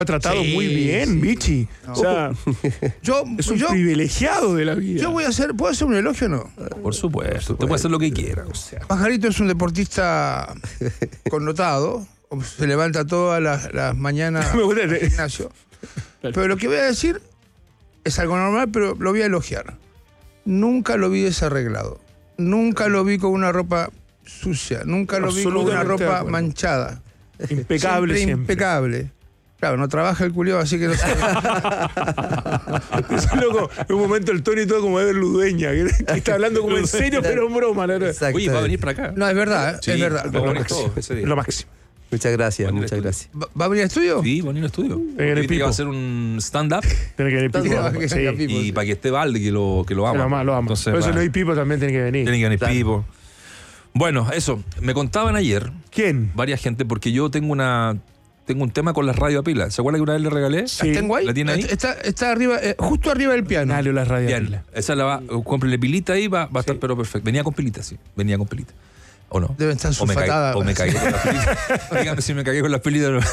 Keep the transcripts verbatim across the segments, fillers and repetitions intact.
Ha tratado Sí, muy bien, sí. Vichy. No. O sea, Yo, es un yo, privilegiado de la vida. yo voy a hacer, ¿puedo hacer un elogio o no? Por supuesto. Usted puede hacer lo que quiera. O sea. Pajarito es un deportista connotado, se levanta todas las, las mañanas Me gusta el- al gimnasio. Pero lo que voy a decir es algo normal, pero lo voy a elogiar. Nunca lo vi desarreglado. Nunca lo vi con una ropa sucia. Nunca lo vi con una Absolutamente de ropa acuerdo. manchada. Impecable siempre. Impecable. Claro, no trabaja el culiao, así que no sé. Es loco, en un momento el Tony todo como Ever Ludueña, que, que está hablando como en serio, pero en broma. ¿no? Exacto. Oye, ¿va a venir para acá? No, es verdad, ¿eh? Sí, es verdad. va a venir todo ese día. Lo máximo. Muchas gracias, Bueno, muchas estudio. gracias. ¿Va va a venir al estudio? Sí, va a venir al estudio. en el Dice que Pipo. va a hacer un stand-up Tiene que venir Pipo. Tiene que Sí. venir Pipo. y para que esté Valde, que lo, que lo ama. Lo ama, lo ama. Entonces, Por eso va- no hay Pipo, también tiene que venir. tiene que venir Claro. Pipo. Bueno, eso. Me contaban ayer ¿Quién? varias gente, porque yo tengo una tengo un tema con las radio a pila. ¿Se acuerda que una vez le regalé? Sí. ¿Está en Guay? ¿La tiene ahí? Está, está arriba, eh, justo arriba del piano. Dale la radio. Bien. Pila. Esa la va, cómprele pilita ahí, va, va a estar pero perfecto. Venía con pilita, sí. Venía con pilita. ¿O no? Deben estar O me caí- sulfatadas. O me caí con las pilitas. Dígame si me cagué con las pilitas.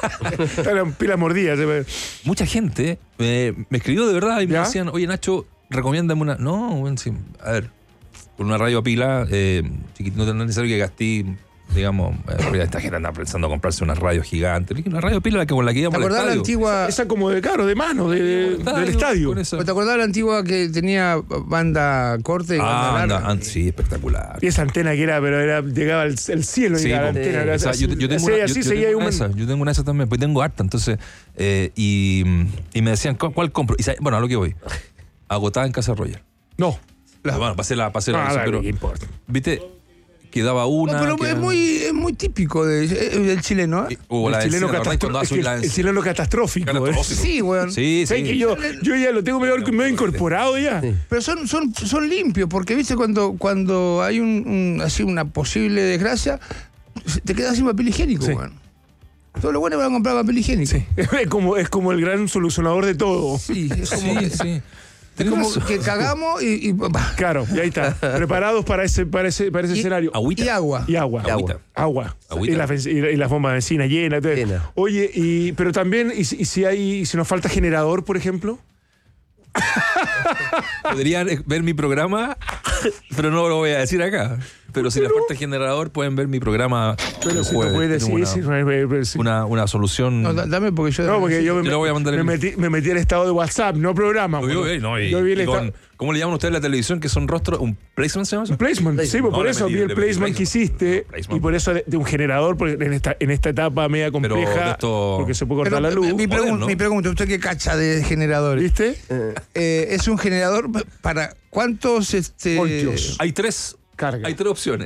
Eran pilas mordidas. ¿eh? Mucha gente eh, me escribió de verdad y me ¿Ya? decían, oye Nacho, recomiéndame una. No, bueno, sí, a ver, con una radio a pila, eh, chiquit- no es necesario que gasté, digamos, eh, esta gente anda pensando comprarse una radio gigante. Le dije, una radio a pila la que con la que ¿Te íbamos al acordás la estadio. antigua? Esa como de caro, de mano, de, de- del estadio. Con esa. ¿Te acordás la antigua que tenía banda corta y banda Ah, larga? anda, anda, sí, espectacular. Y esa antena que era, pero era, llegaba al, al cielo. Sí, llegaba la po. antena. era O sea, así, yo, yo tengo así, una, así yo- yo seguía tengo un- una de esas, yo tengo una de esas también, pues tengo harta, entonces, eh, y, y me decían, ¿cuál, cuál compro? Y, ¿sabes? Bueno, a lo que voy, agotada en Casa Royal. No. La- Bueno, pasé la, pasé la, Ah, dale, pero, ¿qué importa? viste, quedaba una. No, pero quedaba- es muy, es muy típico de- eh, del chileno, ¿eh? O El la chileno, encina, ¿te acordás catastro- cuando es azul que la el encina? chileno catastrófico. ¿eh? Catastrófico. Sí, weón. Sí, ¿Sabes sí. que yo, yo ya lo tengo medio, medio incorporado ya? Pero son, son, son limpios, porque viste cuando, cuando hay un, un- así una posible desgracia, te quedas sin papel higiénico, Sí. weón. Todos los buenos van a comprar papel higiénico. Sí. Es como, es como el gran solucionador de todo. Sí, es como, Sí, que, sí. es Tenés como razón. que cagamos y, y, bah, Claro, y ahí está. Preparados para ese, para ese, para ese Y- escenario. Agüita. y agua. Y agua. Agüita. Agua. Agüita. Y la, fen- y la- y la bomba de benzina llena. todo. Llena. Oye, y, pero también, y, si- y si hay, y si nos falta generador, por ejemplo. Podrían eh, ver mi programa, pero no lo voy a decir acá. Pero si les falta generador, pueden ver mi programa. Pero el si jueves. no puede Tengo decir. una, si no hay- pero si- una, una solución. No, da- dame porque yo. No, porque yo, me, Yo le voy a mandar me el- metí, me metí al estado de WhatsApp, no programa. Yo vi, bueno. no, y- Yo vi el y con- estado- ¿Cómo le llaman ustedes a la televisión? Que son rostros. ¿Un placement se llama eso? Un placement, sí, pues No, por le eso metí- vi el le metí placement que placement. hiciste Placement. y por eso de, de un generador, porque en esta, en esta etapa media de compleja, esto- porque se puede Pero, cortar la luz. mi, pregun- ¿no? mi pregunta, ¿usted qué cacha de generadores? ¿Viste? Eh, ¿Es un generador para cuántos este, Voltios. Hay tres. Carga. Hay tres opciones.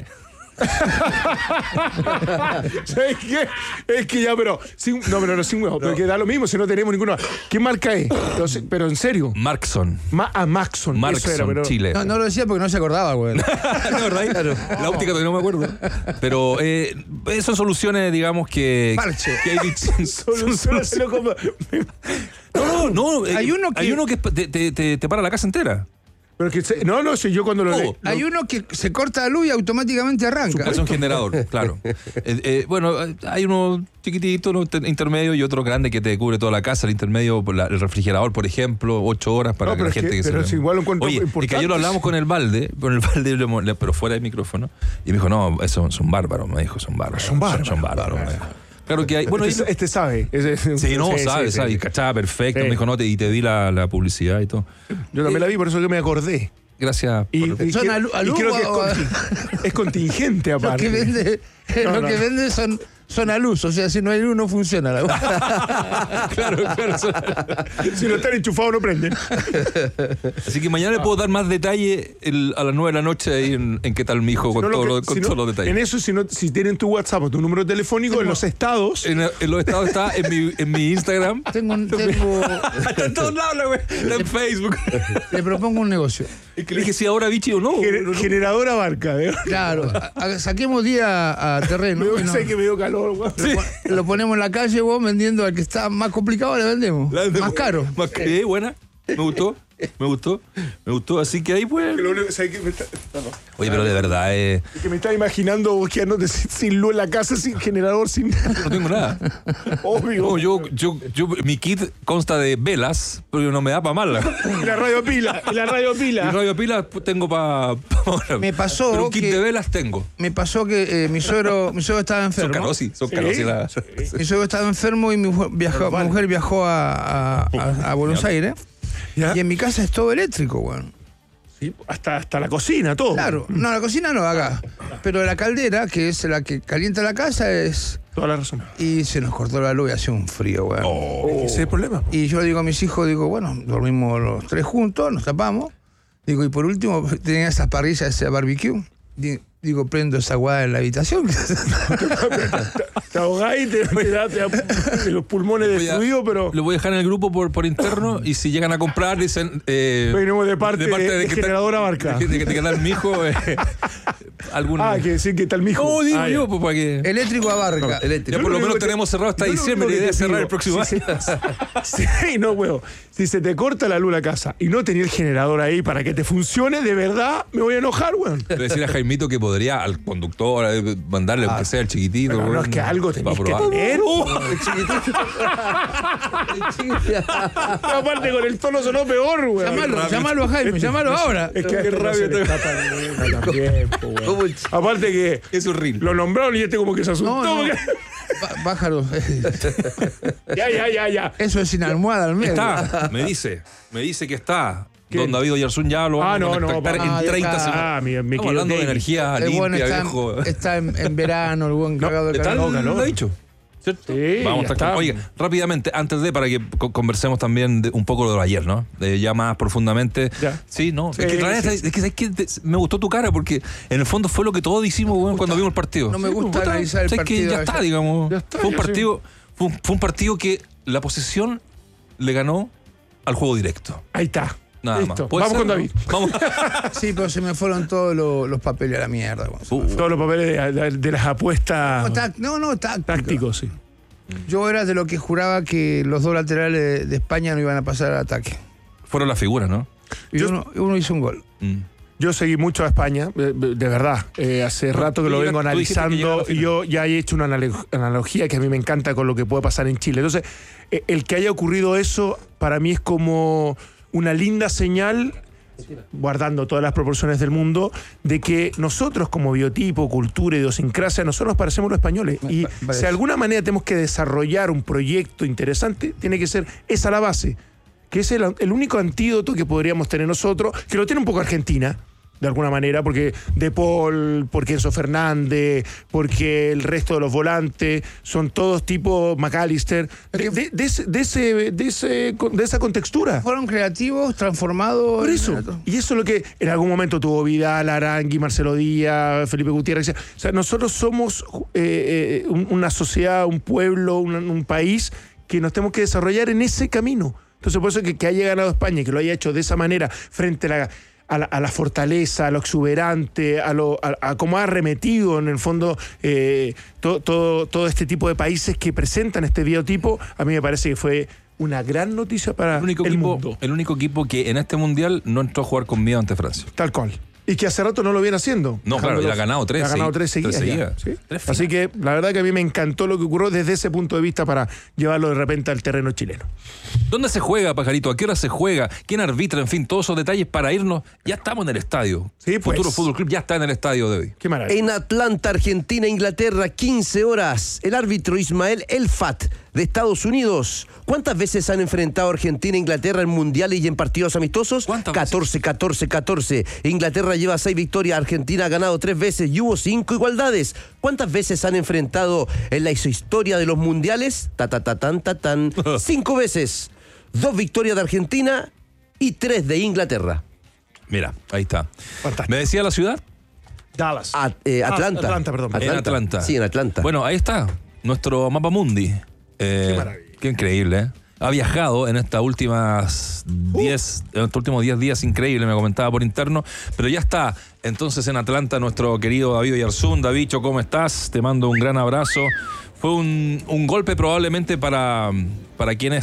¿Sabes qué? Es que ya, pero. Sin, no, pero no sin huevo. Pero que da lo mismo si no tenemos ninguno. ¿Qué marca es? Pero, se- pero en serio. Markson. Ma, a Maxon. eso Markson, era, pero, Chile. No, no lo decía porque no se acordaba, güey. ¿De verdad? La óptica todavía no me acuerdo. Pero eh, son soluciones, digamos, que. Parche. que hay son- son Solucionaselo como. No, no, no. eh, Hay uno que- Hay uno que te, te, te, te para la casa entera. Pero que se- no, no, si yo cuando lo Oh, leí. Hay uno que se corta la luz y automáticamente arranca. Es un generador, claro. Eh, eh, bueno, hay uno chiquitito, uno inter- intermedio y otro grande que te cubre toda la casa. El intermedio, por la- el refrigerador, por ejemplo, ocho horas para No, que pero la es gente que- que, pero se. es igual lo encuentro Oye, es que importante. ayer lo hablamos con el balde, con el balde, le mo- le- pero fuera del micrófono. Y me dijo, no, eso son bárbaros, me dijo, son bárbaros. Son bárbaros. Son, bárbaros. me dijo. Claro que hay. Bueno, este, y- este sabe. Ese- sí, no, sabe, sí, sabe. sí. Y cachaba perfecto. Sí. Me dijo, no, te, y te di la, la publicidad y todo. Yo también la vi, por eso que me acordé. Gracias. Y, por- y ¿Son que- a lu- a y luz creo o que es, a- conti- es contingente Lo aparte. que vende, No, lo no. que vende son, son a luz. O sea, si no hay luz, no funciona la luz. claro, claro. son- Si no están enchufados, no prenden. Así que mañana le puedo dar más detalle el- a las nueve de la noche ahí en, en qué tal mi hijo con, No, lo todo que- lo- con si no- todos los detalles. En eso, si, no, si tienen tu WhatsApp o tu número telefónico, en los estados. En, en los estados está en mi, en mi Instagram. Tengo, un- tengo, Está en todos lados, la güey. Está en Facebook. le propongo un negocio. Es que le dije si ahora bichi o no. gener- generadora barca, ¿eh? Claro, a- a- saquemos día a terreno. Me y no- sé que me dio calor, güey. Lo ponemos en la calle, vos vendiendo al que está más complicado, le vendemos. La- Más caro. Más que, buena. Me gustó. Me gustó, me gustó, así que ahí pues. Lo único- ¿sabes qué? Me está- no, no. Oye, pero de verdad, eh, Es que me estaba imaginando vos quedándote sin, sin luz en la casa, sin generador, sin nada. no tengo nada. Obvio. No, yo, yo, yo, mi kit consta de velas, pero no me da para mal. Y la radio pila, y la radio Y pila. radio pilas pues, tengo para. Pa, Me pasó Pero un kit que- de velas tengo. Me pasó que eh, mi suegro mi suegro estaba Son enfermo. carosi, son Sí. carosi la. Mi suegro estaba enfermo y mi, mujer viajó, Normal. mi mujer viajó a, a- a- a Buenos Aires. ¿Ya? Y en mi casa es todo eléctrico, weón. Sí, hasta, hasta la cocina, todo. Claro, no, la cocina no acá. Pero la caldera, que es la que calienta la casa, es. Toda la razón. Y se nos cortó la luz y hacía un frío, weón. Ese es el problema. Y yo le digo a mis hijos, digo, bueno, dormimos los tres juntos, nos tapamos. Digo, y por último, tenía esas parrillas, ese barbecue. Di- Digo, prendo esa guada en la habitación. Te ahogás y te, te da te da los pulmones Voy a- destruidos, pero Lo voy a dejar en el grupo por, por interno y si llegan a comprar dicen eh, venimos de parte de, de que Generador está- Abarca. de, de que tal mi hijo eh, algún Ah, que sí, que tal mijo. no digo Ah, yo ya. pues para que Eléctrico abarca. ya Yo por lo lo único menos que- tenemos cerrado hasta yo lo diciembre, la único idea que es te cerrar pido, el próximo sí, año. Sí, no, huevo. Si se te corta la luz en la casa y no tenía el generador ahí para que te funcione, de verdad me voy a enojar, weón. Le decir a Jaimito que podría al conductor eh, mandarle aunque sea el chiquitito. Pero no, weón, es que algo para tenés que probar. tener. Llamalo, Aparte con el tono sonó peor, weón. llamalo a Jaime, llamalo ahora. Es que Qué este no rabia se le te- escapa ni una también, po, weón. Aparte que Es horrible. lo nombraron y este como que se asustó. No, no. porque- Bá- Bájalo. Ya, ya, ya, ya. Eso es sin almohada al medio. Está, me dice, me dice que está. ¿Qué? Don David Oyarzún ya lo Ah, vamos no, a no, contactar ah, en ya treinta está. segundos. Ah, mi, mi Estamos querido hablando de David. energía El bueno limpia, está, viejo. está en, en verano, el buen cagado de ¿Está calor. el- calor. lo ha dicho? ¿Cierto? Sí, Vamos a ya estar con- está. Oye, rápidamente, antes de, para que co- conversemos también de- un poco de lo de ayer, ¿no? De ya más profundamente. Ya. Sí, ¿no? Sí, es que, en realidad, sí. es que, ¿sabes qué? Te- me gustó tu cara porque en el fondo fue lo que todos hicimos, weón, cuando vimos el partido. no me Sí, gusta puta, analizar el ¿sabes qué? partido Ya a está, veces. digamos. Ya está, fue, un yo sé. partido, fue, un, fue un partido que la posesión le ganó al juego directo. Ahí está. Nada Listo. más. ¿Puede Vamos ser, con no? David. Vamos. Sí, pero se me fueron todos los, los papeles a la mierda. weón. Uh, Todos los papeles de, de- de las apuestas No, tac- no, no, táctico. tácticos, sí. Yo era de lo que juraba que los dos laterales de, de España no iban a pasar al ataque. fueron las figuras, ¿no? Y Yo- uno, uno hizo un gol. Mm. Yo seguí mucho a España, de, de verdad. Eh, hace rato que tú lo llegaste- vengo tú dijiste que llegaba a analizando la y final. yo ya he hecho una analo- analogía que a mí me encanta con lo que puede pasar en Chile. Entonces, eh, el que haya ocurrido eso, para mí es como una linda señal, guardando todas las proporciones del mundo, de que nosotros como biotipo, cultura, idiosincrasia, nosotros nos parecemos los españoles. Y pa- parece. si de alguna manera tenemos que desarrollar un proyecto interesante, tiene que ser esa la base, que es el, el único antídoto que podríamos tener nosotros, que lo tiene un poco Argentina, de alguna manera, porque De Paul, porque Enzo Fernández, porque el resto de los volantes son todos tipo McAllister, de, de- de ese, de, ese, de, ese- de esa contextura. Fueron creativos, transformados. Por en- eso. Y eso es lo que en algún momento tuvo Vidal, Arangui, Marcelo Díaz, Felipe Gutiérrez. O sea, nosotros somos eh, eh, un- una sociedad, un pueblo, un, un país que nos tenemos que desarrollar en ese camino. Entonces, por eso que, que haya ganado España y que lo haya hecho de esa manera frente a la, a la, a la fortaleza, a lo exuberante, a, lo, a, a cómo ha arremetido en el fondo eh, todo, todo, todo este tipo de países que presentan este biotipo, a mí me parece que fue una gran noticia para El único, el equipo, mundo. el único equipo que en este mundial no entró a jugar con miedo ante Francia. Tal cual. Y que hace rato no lo viene haciendo. No, claro, Dejándolos- ya ha ganado tres, Ha ganado sí. tres seguidas. Tres ya, seguidas. ¿sí? Tres Así que la verdad que a mí me encantó lo que ocurrió desde ese punto de vista para llevarlo de repente al terreno chileno. ¿Dónde se juega, Pajarito? ¿A qué hora se juega? ¿Quién arbitra? En fin, todos esos detalles para irnos. Ya estamos en el estadio. Sí, pues. Futuro Fútbol Club ya está en el estadio de hoy. Qué maravilla. En Atlanta, Argentina, Inglaterra, quince horas. El árbitro Ismael Elfat de Estados Unidos. ¿Cuántas veces han enfrentado Argentina e Inglaterra en mundiales y en partidos amistosos? ¿Cuántas veces? catorce, catorce, catorce. Inglaterra lleva seis victorias, Argentina ha ganado tres veces y hubo cinco igualdades. ¿Cuántas veces han enfrentado en la historia de los mundiales? Ta, ta, ta, tan, ta, tan. Cinco veces. Dos victorias de Argentina y tres de Inglaterra. Mira, ahí está. Fantástico. ¿Me decía la ciudad? Dallas. A- eh, Ah, Atlanta. Atlanta, perdón. En Atlanta. Sí, en Atlanta. Bueno, ahí está. Nuestro mapa mundi. Eh, Qué maravilla. Qué increíble, ¿eh? Ha viajado en estas últimas diez, en estos últimos diez días, increíble, me comentaba por interno, pero ya está entonces en Atlanta nuestro querido David Oyarzún. Davicho, ¿cómo estás? Te mando un gran abrazo. Fue un, un golpe probablemente para, para quienes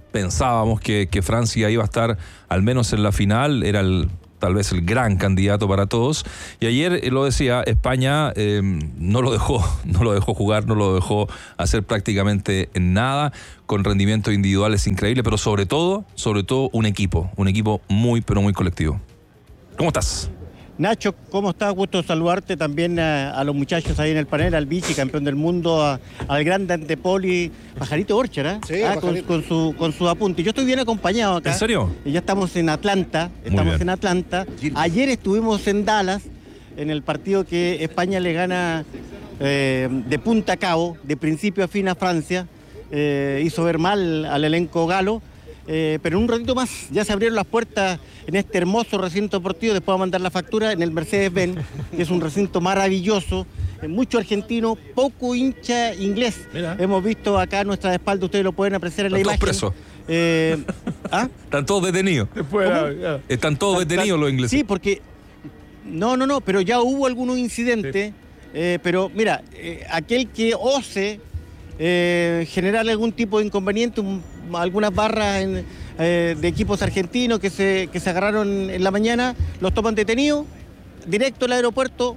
pensábamos que, que Francia iba a estar al menos en la final, era el, tal vez el gran candidato para todos. Y ayer, eh, lo decía, España eh, no lo dejó, no lo dejó jugar, no lo dejó hacer prácticamente nada, con rendimientos individuales increíbles, pero sobre todo, sobre todo un equipo, un equipo muy, pero muy colectivo. ¿Cómo estás? Nacho, ¿cómo estás? Gusto saludarte también a, a los muchachos ahí en el panel, al Vichy, campeón del mundo, a, al grande Antepoli, Pajarito Orcher, ¿eh? Sí, ah, Pajarito. con, con, su, con su apunte. Yo estoy bien acompañado acá. ¿En serio? Y ya estamos en Atlanta, estamos bien. en Atlanta. Ayer estuvimos en Dallas, en el partido que España le gana eh, de punta a cabo, de principio a fin a Francia. Eh, hizo ver mal al elenco galo. Eh, pero en un ratito más ya se abrieron las puertas en este hermoso recinto deportivo. Después vamos a mandar la factura en el Mercedes-Benz, que es un recinto maravilloso, eh, mucho argentino, poco hincha inglés. Mira. Hemos visto acá a nuestra espalda, ustedes lo pueden apreciar en la Están imagen. todos presos. Eh, ¿ah? Están todos detenidos. Después, ¿Cómo? ah, ya. Están todos detenidos los ingleses. Sí, porque... No, no, no, pero ya hubo algunos incidentes. Eh, pero mira, eh, aquel que ose eh, generar algún tipo de inconveniente, un- algunas barras en, eh, de equipos argentinos que se, que se agarraron en la mañana, los toman detenidos, directo al aeropuerto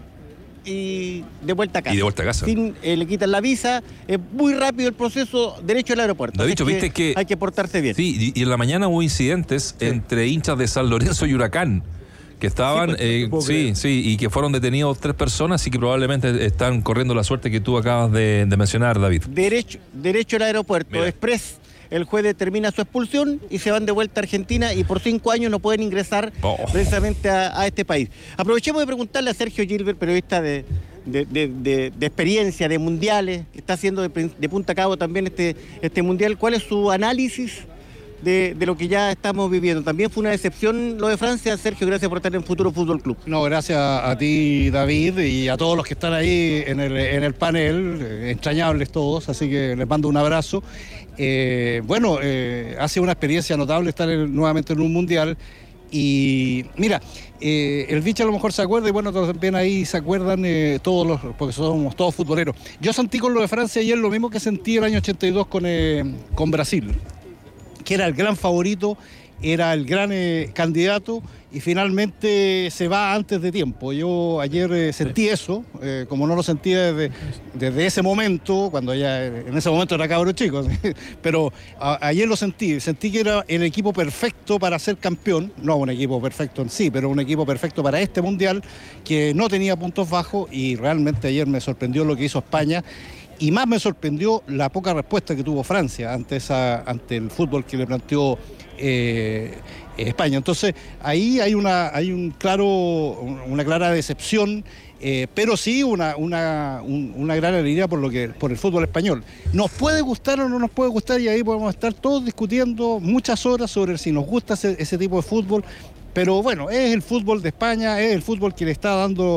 y de vuelta a casa. Y de vuelta a casa. Sin, eh, le quitan la visa, es muy rápido el proceso, derecho al aeropuerto. David, Así ¿viste que- hay que portarse bien. Sí, y, y en la mañana hubo incidentes entre hinchas de San Lorenzo y Huracán, que estaban, Sí, pues, eh, no puedo sí, creer. sí, y que fueron detenidos tres personas y que probablemente están corriendo la suerte que tú acabas de, de mencionar, David. Derecho, derecho al aeropuerto, Mira. express. El juez determina su expulsión y se van de vuelta a Argentina y por cinco años no pueden ingresar Oh. precisamente a, a este país. Aprovechemos de preguntarle a Sergio Gilbert, periodista de, de, de- de- de experiencia, de mundiales, que está haciendo de, prin- de punta a cabo también este, este mundial, ¿cuál es su análisis de, de lo que ya estamos viviendo? También fue una decepción lo de Francia. Sergio, gracias por estar en Futuro Fútbol Club. No, gracias a ti, David, y a todos los que están ahí en el, en el panel, eh, entrañables todos, así que les mando un abrazo. Eh, bueno, eh, ha sido una experiencia notable estar en- nuevamente en un mundial. Y mira, eh, el Vichy a lo mejor se acuerda, y bueno, todos también ahí se acuerdan eh, todos los, porque somos todos futboleros. Yo sentí con lo de Francia ayer lo mismo que sentí el año ochenta y dos con, eh, con Brasil, que era el gran favorito, era el gran eh, candidato y finalmente se va antes de tiempo. Yo ayer eh, sentí eso, eh, como no lo sentía desde, desde ese momento, cuando ya en ese momento era cabro chico, pero a- ayer lo sentí, sentí que era el equipo perfecto para ser campeón, no un equipo perfecto en sí, pero un equipo perfecto para este mundial que no tenía puntos bajos y realmente ayer me sorprendió lo que hizo España. Y más me sorprendió la poca respuesta que tuvo Francia ante, esa, ante el fútbol que le planteó eh, España. Entonces, ahí hay una, hay un claro, una clara decepción, eh, pero sí una, una, un- una gran alegría por, lo que, por el fútbol español. Nos puede gustar o no nos puede gustar, y ahí podemos estar todos discutiendo muchas horas sobre si nos gusta ese, ese tipo de fútbol, pero bueno, es el fútbol de España, es el fútbol que le está dando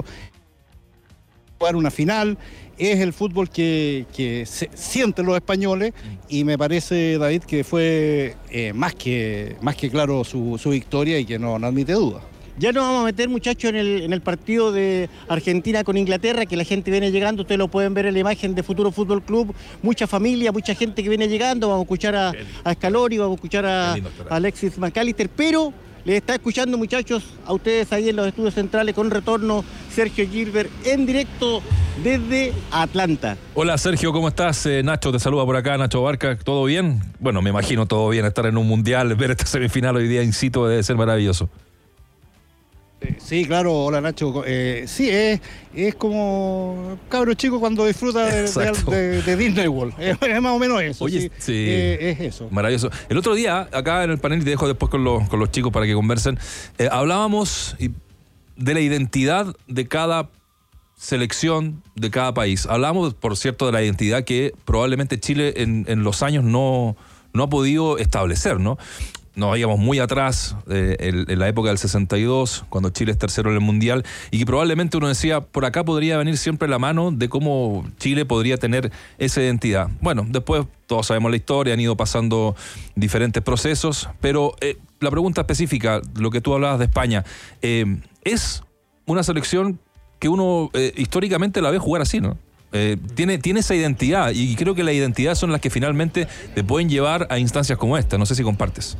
jugar una final, es el fútbol que, que se, sienten los españoles, y me parece, David, que fue eh, más, que, más que claro su, su victoria y que no, no admite duda. Ya nos vamos a meter, muchachos, en el, en el partido de Argentina con Inglaterra, que la gente viene llegando, ustedes lo pueden ver en la imagen de Futuro Fútbol Club, mucha familia, mucha gente que viene llegando, vamos a escuchar a, a Scaloni, vamos a escuchar a, Qué lindo estar ahí. a Alexis McAllister, pero les está escuchando, muchachos, a ustedes ahí en los estudios centrales con retorno, Sergio Gilbert en directo desde Atlanta. Hola Sergio, ¿cómo estás? Eh, Nacho te saluda por acá, Nacho Barca, ¿todo bien? Bueno, me imagino todo bien, estar en un mundial, ver esta semifinal hoy día in situ debe ser maravilloso. Eh, Sí, claro, hola Nacho. Eh, sí, es, es como cabro chico cuando disfruta de, Exacto. de- de- de Disney World. Es, es más o menos eso. Oye, sí, sí. eh, es eso. Maravilloso. El otro día, acá en el panel, y te dejo después con los, con los chicos para que conversen, eh, hablábamos y- de la identidad de cada selección, de cada país. Hablábamos, por cierto, de la identidad que probablemente Chile en, en los años no, no ha podido establecer, ¿no? Nos íbamos muy atrás, eh, en, en la época del sesenta y dos, cuando Chile es tercero en el Mundial, y que probablemente uno decía, por acá podría venir siempre la mano de cómo Chile podría tener esa identidad. Bueno, después todos sabemos la historia, han ido pasando diferentes procesos, pero eh, la pregunta específica, lo que tú hablabas de España, eh, es una selección que uno eh, históricamente la ve jugar así, ¿no? Eh, tiene, tiene esa identidad y creo que la identidad son las que finalmente te pueden llevar a instancias como esta. No sé si compartes.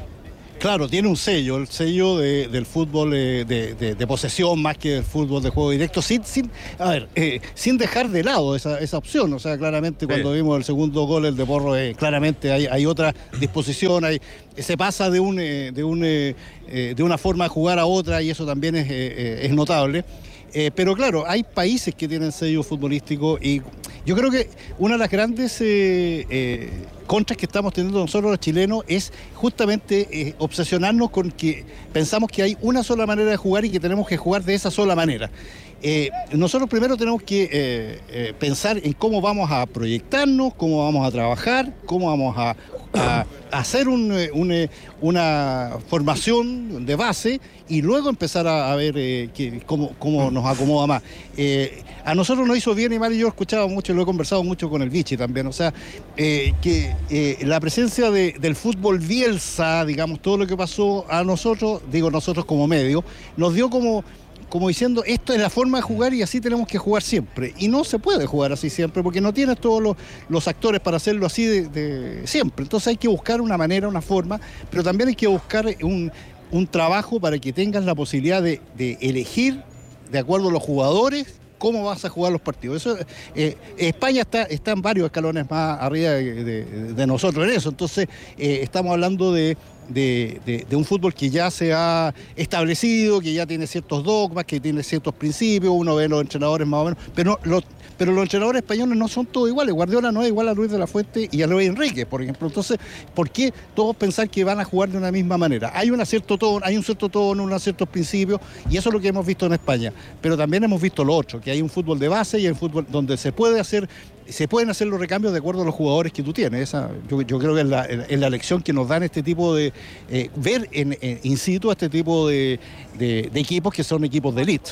Claro, tiene un sello, el sello de, del fútbol eh, de, de, de posesión más que del fútbol de juego directo, sin, sin, a ver, eh, sin dejar de lado esa, esa opción. O sea, claramente cuando sí. vimos el segundo gol, el de Porro, eh, claramente hay, hay otra disposición, hay, se pasa de, un, eh, de, un, eh, de una forma de jugar a otra y eso también es, eh, es notable. Eh, pero claro, hay países que tienen sello futbolístico y yo creo que una de las grandes eh, eh, contras que estamos teniendo nosotros los chilenos es justamente eh, obsesionarnos con que pensamos que hay una sola manera de jugar y que tenemos que jugar de esa sola manera. Eh, nosotros primero tenemos que eh, eh, pensar en cómo vamos a proyectarnos, cómo vamos a trabajar, cómo vamos a, a, a hacer un, un, una formación de base y luego empezar a, a ver eh, que, cómo, cómo nos acomoda más. Eh, a nosotros nos hizo bien y mal, y yo he escuchado mucho, lo he conversado mucho con el Vichy también, o sea, eh, que eh, la presencia de, del fútbol Bielsa, digamos, todo lo que pasó a nosotros, digo nosotros como medio, nos dio como... como diciendo, esto es la forma de jugar y así tenemos que jugar siempre. Y no se puede jugar así siempre, porque no tienes todos los, los actores para hacerlo así de, de siempre. Entonces hay que buscar una manera, una forma, pero también hay que buscar un, un trabajo para que tengas la posibilidad de, de elegir, de acuerdo a los jugadores, cómo vas a jugar los partidos. Eso, eh, España está, está en varios escalones más arriba de, de, de nosotros en eso. Entonces eh, estamos hablando de... De, de, de un fútbol que ya se ha establecido, que ya tiene ciertos dogmas, que tiene ciertos principios, uno ve los entrenadores más o menos, pero, los, pero los entrenadores españoles no son todos iguales. Guardiola no es igual a Luis de la Fuente y a Luis Enrique, por ejemplo. Entonces, ¿por qué todos pensar que van a jugar de una misma manera? Hay, una cierto tono, hay un cierto tono, unos ciertos principios, y eso es lo que hemos visto en España. Pero también hemos visto lo otro, que hay un fútbol de base y hay un fútbol donde se puede hacer... se pueden hacer los recambios de acuerdo a los jugadores que tú tienes. Esa, yo, yo creo que es la, es la lección que nos dan este tipo de... Eh, ver en, en in situ a este tipo de, de, de equipos que son equipos de elite.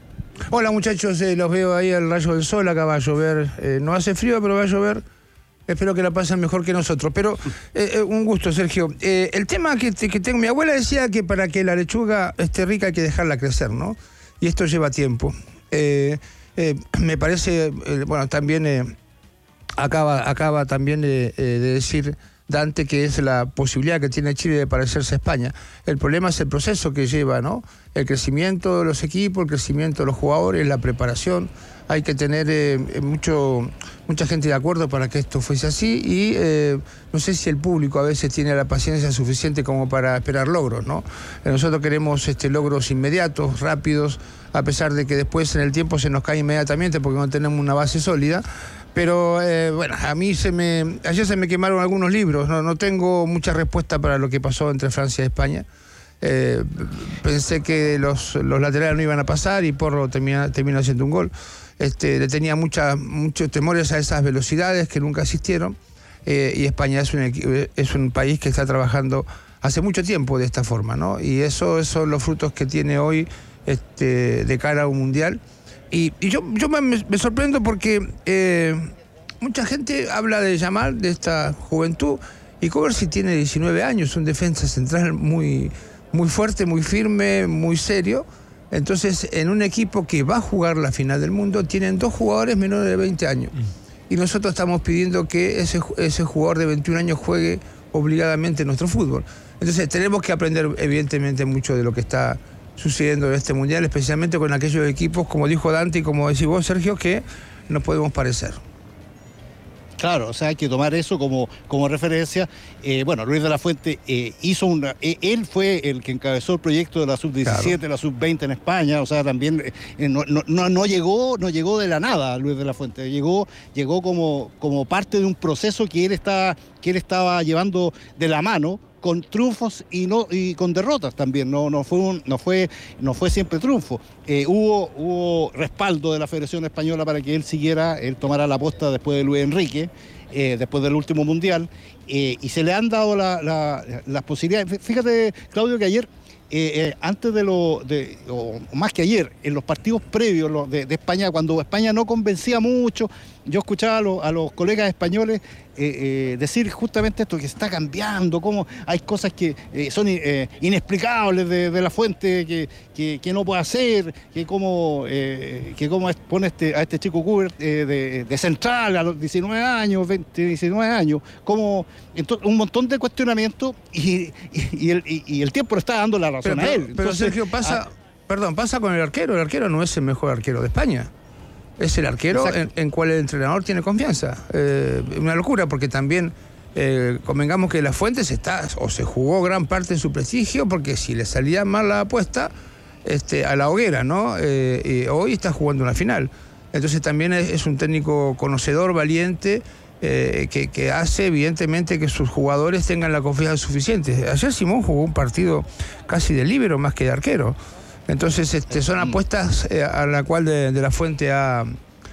Hola muchachos, eh, los veo ahí al rayo del sol, acá va a llover. Eh, no hace frío, pero va a llover. Espero que la pasen mejor que nosotros. Pero eh, eh, un gusto, Sergio. Eh, el tema que, que tengo... Mi abuela decía que para que la lechuga esté rica hay que dejarla crecer, ¿no? Y esto lleva tiempo. Eh, eh, me parece... Eh, bueno, también... Eh, Acaba, acaba también de, de decir Dante que es la posibilidad que tiene Chile de parecerse a España. El problema es el proceso que lleva, ¿no? El crecimiento de los equipos, el crecimiento de los jugadores, la preparación. Hay que tener eh, mucho, mucha gente de acuerdo para que esto fuese así y eh, no sé si el público a veces tiene la paciencia suficiente como para esperar logros, ¿no? Nosotros queremos este, logros inmediatos, rápidos, a pesar de que después en el tiempo se nos cae inmediatamente porque no tenemos una base sólida. Pero eh, bueno, a mí se me ayer se me quemaron algunos libros, no, no tengo mucha respuesta para lo que pasó entre Francia y España. Eh, pensé que los, los laterales no iban a pasar y Porro termina, terminó haciendo un gol. Este, le tenía mucha, muchos temores a esas velocidades que nunca existieron. Eh, y España es un, es un país que está trabajando hace mucho tiempo de esta forma, ¿no? Y eso, esos son los frutos que tiene hoy este, de cara a un mundial. Y, y yo, yo me, me sorprendo porque eh, mucha gente habla de Yamal, de esta juventud, y Kovacic tiene diecinueve años, un defensa central muy, muy fuerte, muy firme, muy serio. Entonces, en un equipo que va a jugar la final del mundo, tienen dos jugadores menores de veinte años. Y nosotros estamos pidiendo que ese, ese jugador de veintiún años juegue obligadamente nuestro fútbol. Entonces, tenemos que aprender, evidentemente, mucho de lo que está sucediendo en este mundial, especialmente con aquellos equipos, como dijo Dante y como decís vos, Sergio, que nos podemos parecer. Claro, o sea, hay que tomar eso como, como referencia. Eh, bueno, Luis de la Fuente eh, hizo una... Eh, él fue el que encabezó el proyecto de la sub diecisiete, claro, la sub veinte en España, o sea, también eh, no, no, no, llegó, no llegó de la nada Luis de la Fuente, llegó, llegó como, como parte de un proceso que él, está, que él estaba llevando de la mano, con triunfos y no y con derrotas también, no, no, fue, un, no, fue, no fue siempre triunfo. Eh, hubo, hubo respaldo de la Federación Española para que él siguiera, él tomara la posta después de Luis Enrique, eh, después del último Mundial, eh, y se le han dado la, la, las posibilidades. Fíjate, Claudio, que ayer, eh, eh, antes de lo, de, o más que ayer, en los partidos previos de, de España, cuando España no convencía mucho, yo escuchaba a, lo, a los colegas españoles eh, eh, decir justamente esto, que se está cambiando, cómo hay cosas que eh, son eh, inexplicables de, de la fuente, que, que, que no puede hacer, que cómo, eh, que cómo pone este, a este chico Kubert eh, de, de central a los diecinueve años, veinte, diecinueve años, como entonces, un montón de cuestionamientos y, y, y, el, y, y el tiempo le está dando la razón pero, a él. Pero, Entonces, Sergio, pasa, a, perdón, pasa con el arquero. El arquero no es el mejor arquero de España. Es el arquero en, en cual el entrenador tiene confianza. Eh, una locura, porque también eh, convengamos que La Fuente se está, o se jugó gran parte de su prestigio, porque si le salía mal la apuesta, este, a la hoguera, ¿no? Eh, y hoy está jugando una final. Entonces también es, es un técnico conocedor, valiente, eh, que, que hace evidentemente que sus jugadores tengan la confianza suficiente. Ayer Simón jugó un partido casi de líbero más que de arquero. Entonces este, son apuestas eh, a la cual de, de La Fuente ha,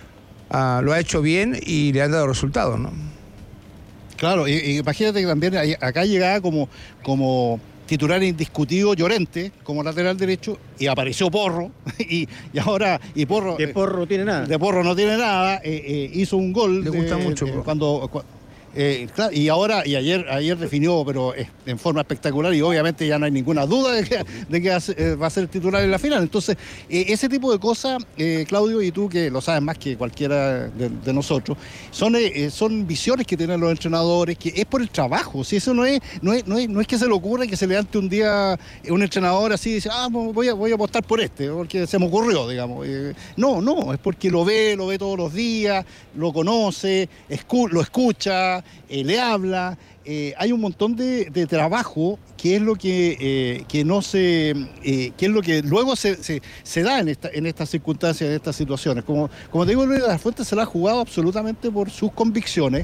ha, lo ha hecho bien y le han dado resultados, ¿no? Claro, y, y imagínate que también acá llegaba como, como titular indiscutido Llorente, como lateral derecho, y apareció Porro, y, y ahora, y Porro... De Porro no tiene nada. De Porro no tiene nada, eh, eh, hizo un gol. Le de, gusta mucho, de, Porro. cuando... cuando Eh, claro, y ahora, y ayer, ayer definió, pero eh, en forma espectacular, y obviamente ya no hay ninguna duda de que, de que eh, va a ser titular en la final. Entonces, eh, ese tipo de cosas, eh, Claudio, y tú que lo sabes más que cualquiera de, de nosotros, son, eh, son visiones que tienen los entrenadores, que es por el trabajo. Si eso no es, no es, no es, no es que se le ocurra que se levante un día un entrenador así y dice, ah, voy a, voy a apostar por este, porque se me ocurrió, digamos. Eh, no, no, es porque lo ve, lo ve todos los días, lo conoce, escu lo escucha, eh, le habla, eh, hay un montón de, de trabajo que es lo que, eh, que no se, eh, que es lo que luego se, se, se da en, esta, en estas circunstancias, en estas situaciones. Como, como te digo, Luis de la Fuente se la ha jugado absolutamente por sus convicciones,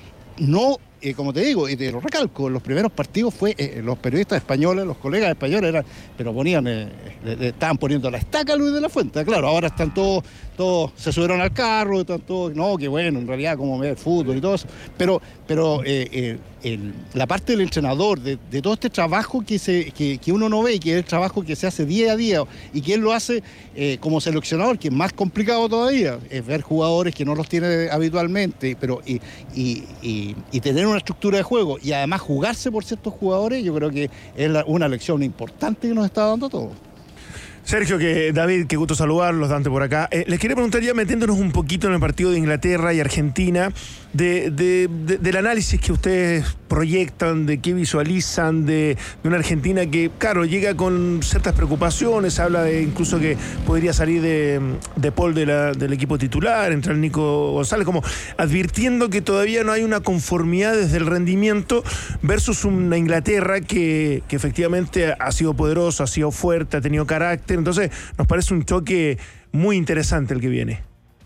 no... Eh, como te digo, y te lo recalco, en los primeros partidos fue, eh, los periodistas españoles, los colegas españoles, eran, pero ponían, eh, le, le estaban poniendo la estaca a Luis de la Fuente. Claro, ahora están todos, todos se subieron al carro, están todos, no, qué bueno, en realidad, como ve el fútbol y todo eso. Pero, pero eh, eh, el, la parte del entrenador, de, de todo este trabajo que, se, que, que uno no ve y que es el trabajo que se hace día a día y que él lo hace eh, como seleccionador, que es más complicado todavía, es ver jugadores que no los tiene habitualmente, pero y, y, y, y tener una estructura de juego y además jugarse por ciertos jugadores, yo creo que es la, una lección importante que nos está dando todo. Sergio, que David, qué gusto saludarlos, Dante por acá. Eh, les quería preguntar ya metiéndonos un poquito en el partido de Inglaterra y Argentina, de, de, de, del análisis que ustedes proyectan, de qué visualizan de, de una Argentina que, claro, llega con ciertas preocupaciones, habla de incluso que podría salir de, de Paul de la, del equipo titular, entrar Nico González, como advirtiendo que todavía no hay una conformidad desde el rendimiento versus una Inglaterra que, que efectivamente ha sido poderosa, ha sido fuerte, ha tenido carácter. Entonces nos parece un choque muy interesante el que viene.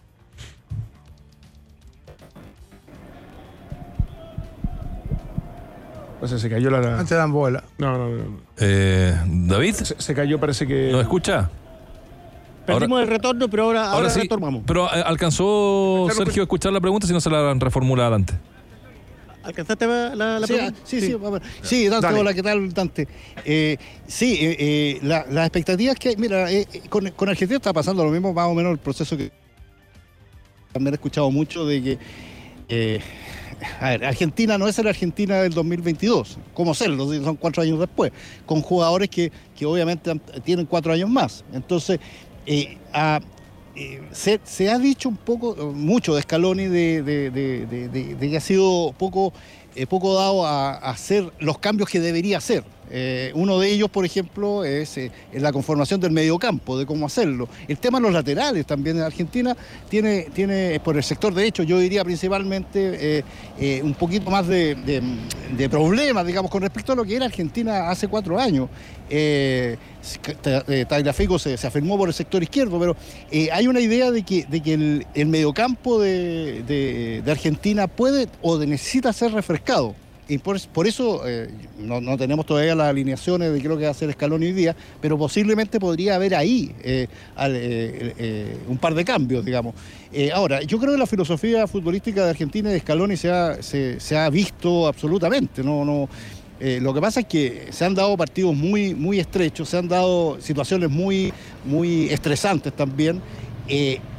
O sea, se cayó la... No te dan bola. No, no, no. Eh, ¿David? Se, se cayó, parece que... ¿Nos escucha? Perdimos Ahora- el retorno, pero ahora, ahora, Ahora sí, retomamos. pero eh, ¿alcanzó Claro, Sergio a escuchar la pregunta? Si no se la reformula adelante. ¿Alcanzaste la, la, la Sí, pregunta? sí, sí, a ver. Sí, Dante, Dale. hola, ¿qué tal, Dante? Eh, sí, eh, eh, la- las expectativas que hay, mira, eh, eh, con, con Argentina está pasando lo mismo, más o menos el proceso que también he escuchado mucho de que, eh, a ver, Argentina no es la Argentina del dos mil veintidós, como serlo, son cuatro años después, con jugadores que, que obviamente han- tienen cuatro años más. Entonces, eh, a- eh, se, se ha dicho un poco, mucho de Scaloni, de, de- de- de- de- de que ha sido poco, eh, poco dado a, a hacer los cambios que debería hacer. Eh, uno de ellos, por ejemplo, es eh, en la conformación del mediocampo, de cómo hacerlo. El tema de los laterales también en Argentina tiene, tiene por el sector derecho, yo diría principalmente eh, eh, un poquito más de, de- de problemas, digamos, con respecto a lo que era Argentina hace cuatro años. Eh, eh, Tagliafico se, se afirmó por el sector izquierdo, pero eh, hay una idea de que, de que el, el mediocampo de, de, de Argentina puede o de- necesita ser refrescado. Y por, por eso eh, no, no tenemos todavía las alineaciones de qué es lo que va a hacer Scaloni hoy día, pero posiblemente podría haber ahí eh, al, eh, eh, un par de cambios, digamos. Eh, ahora, yo creo que la filosofía futbolística de Argentina y de Scaloni se ha, se, se ha visto absolutamente. No, no, eh, lo que pasa es que se han dado partidos muy, muy estrechos, se han dado situaciones muy, muy estresantes también. Eh,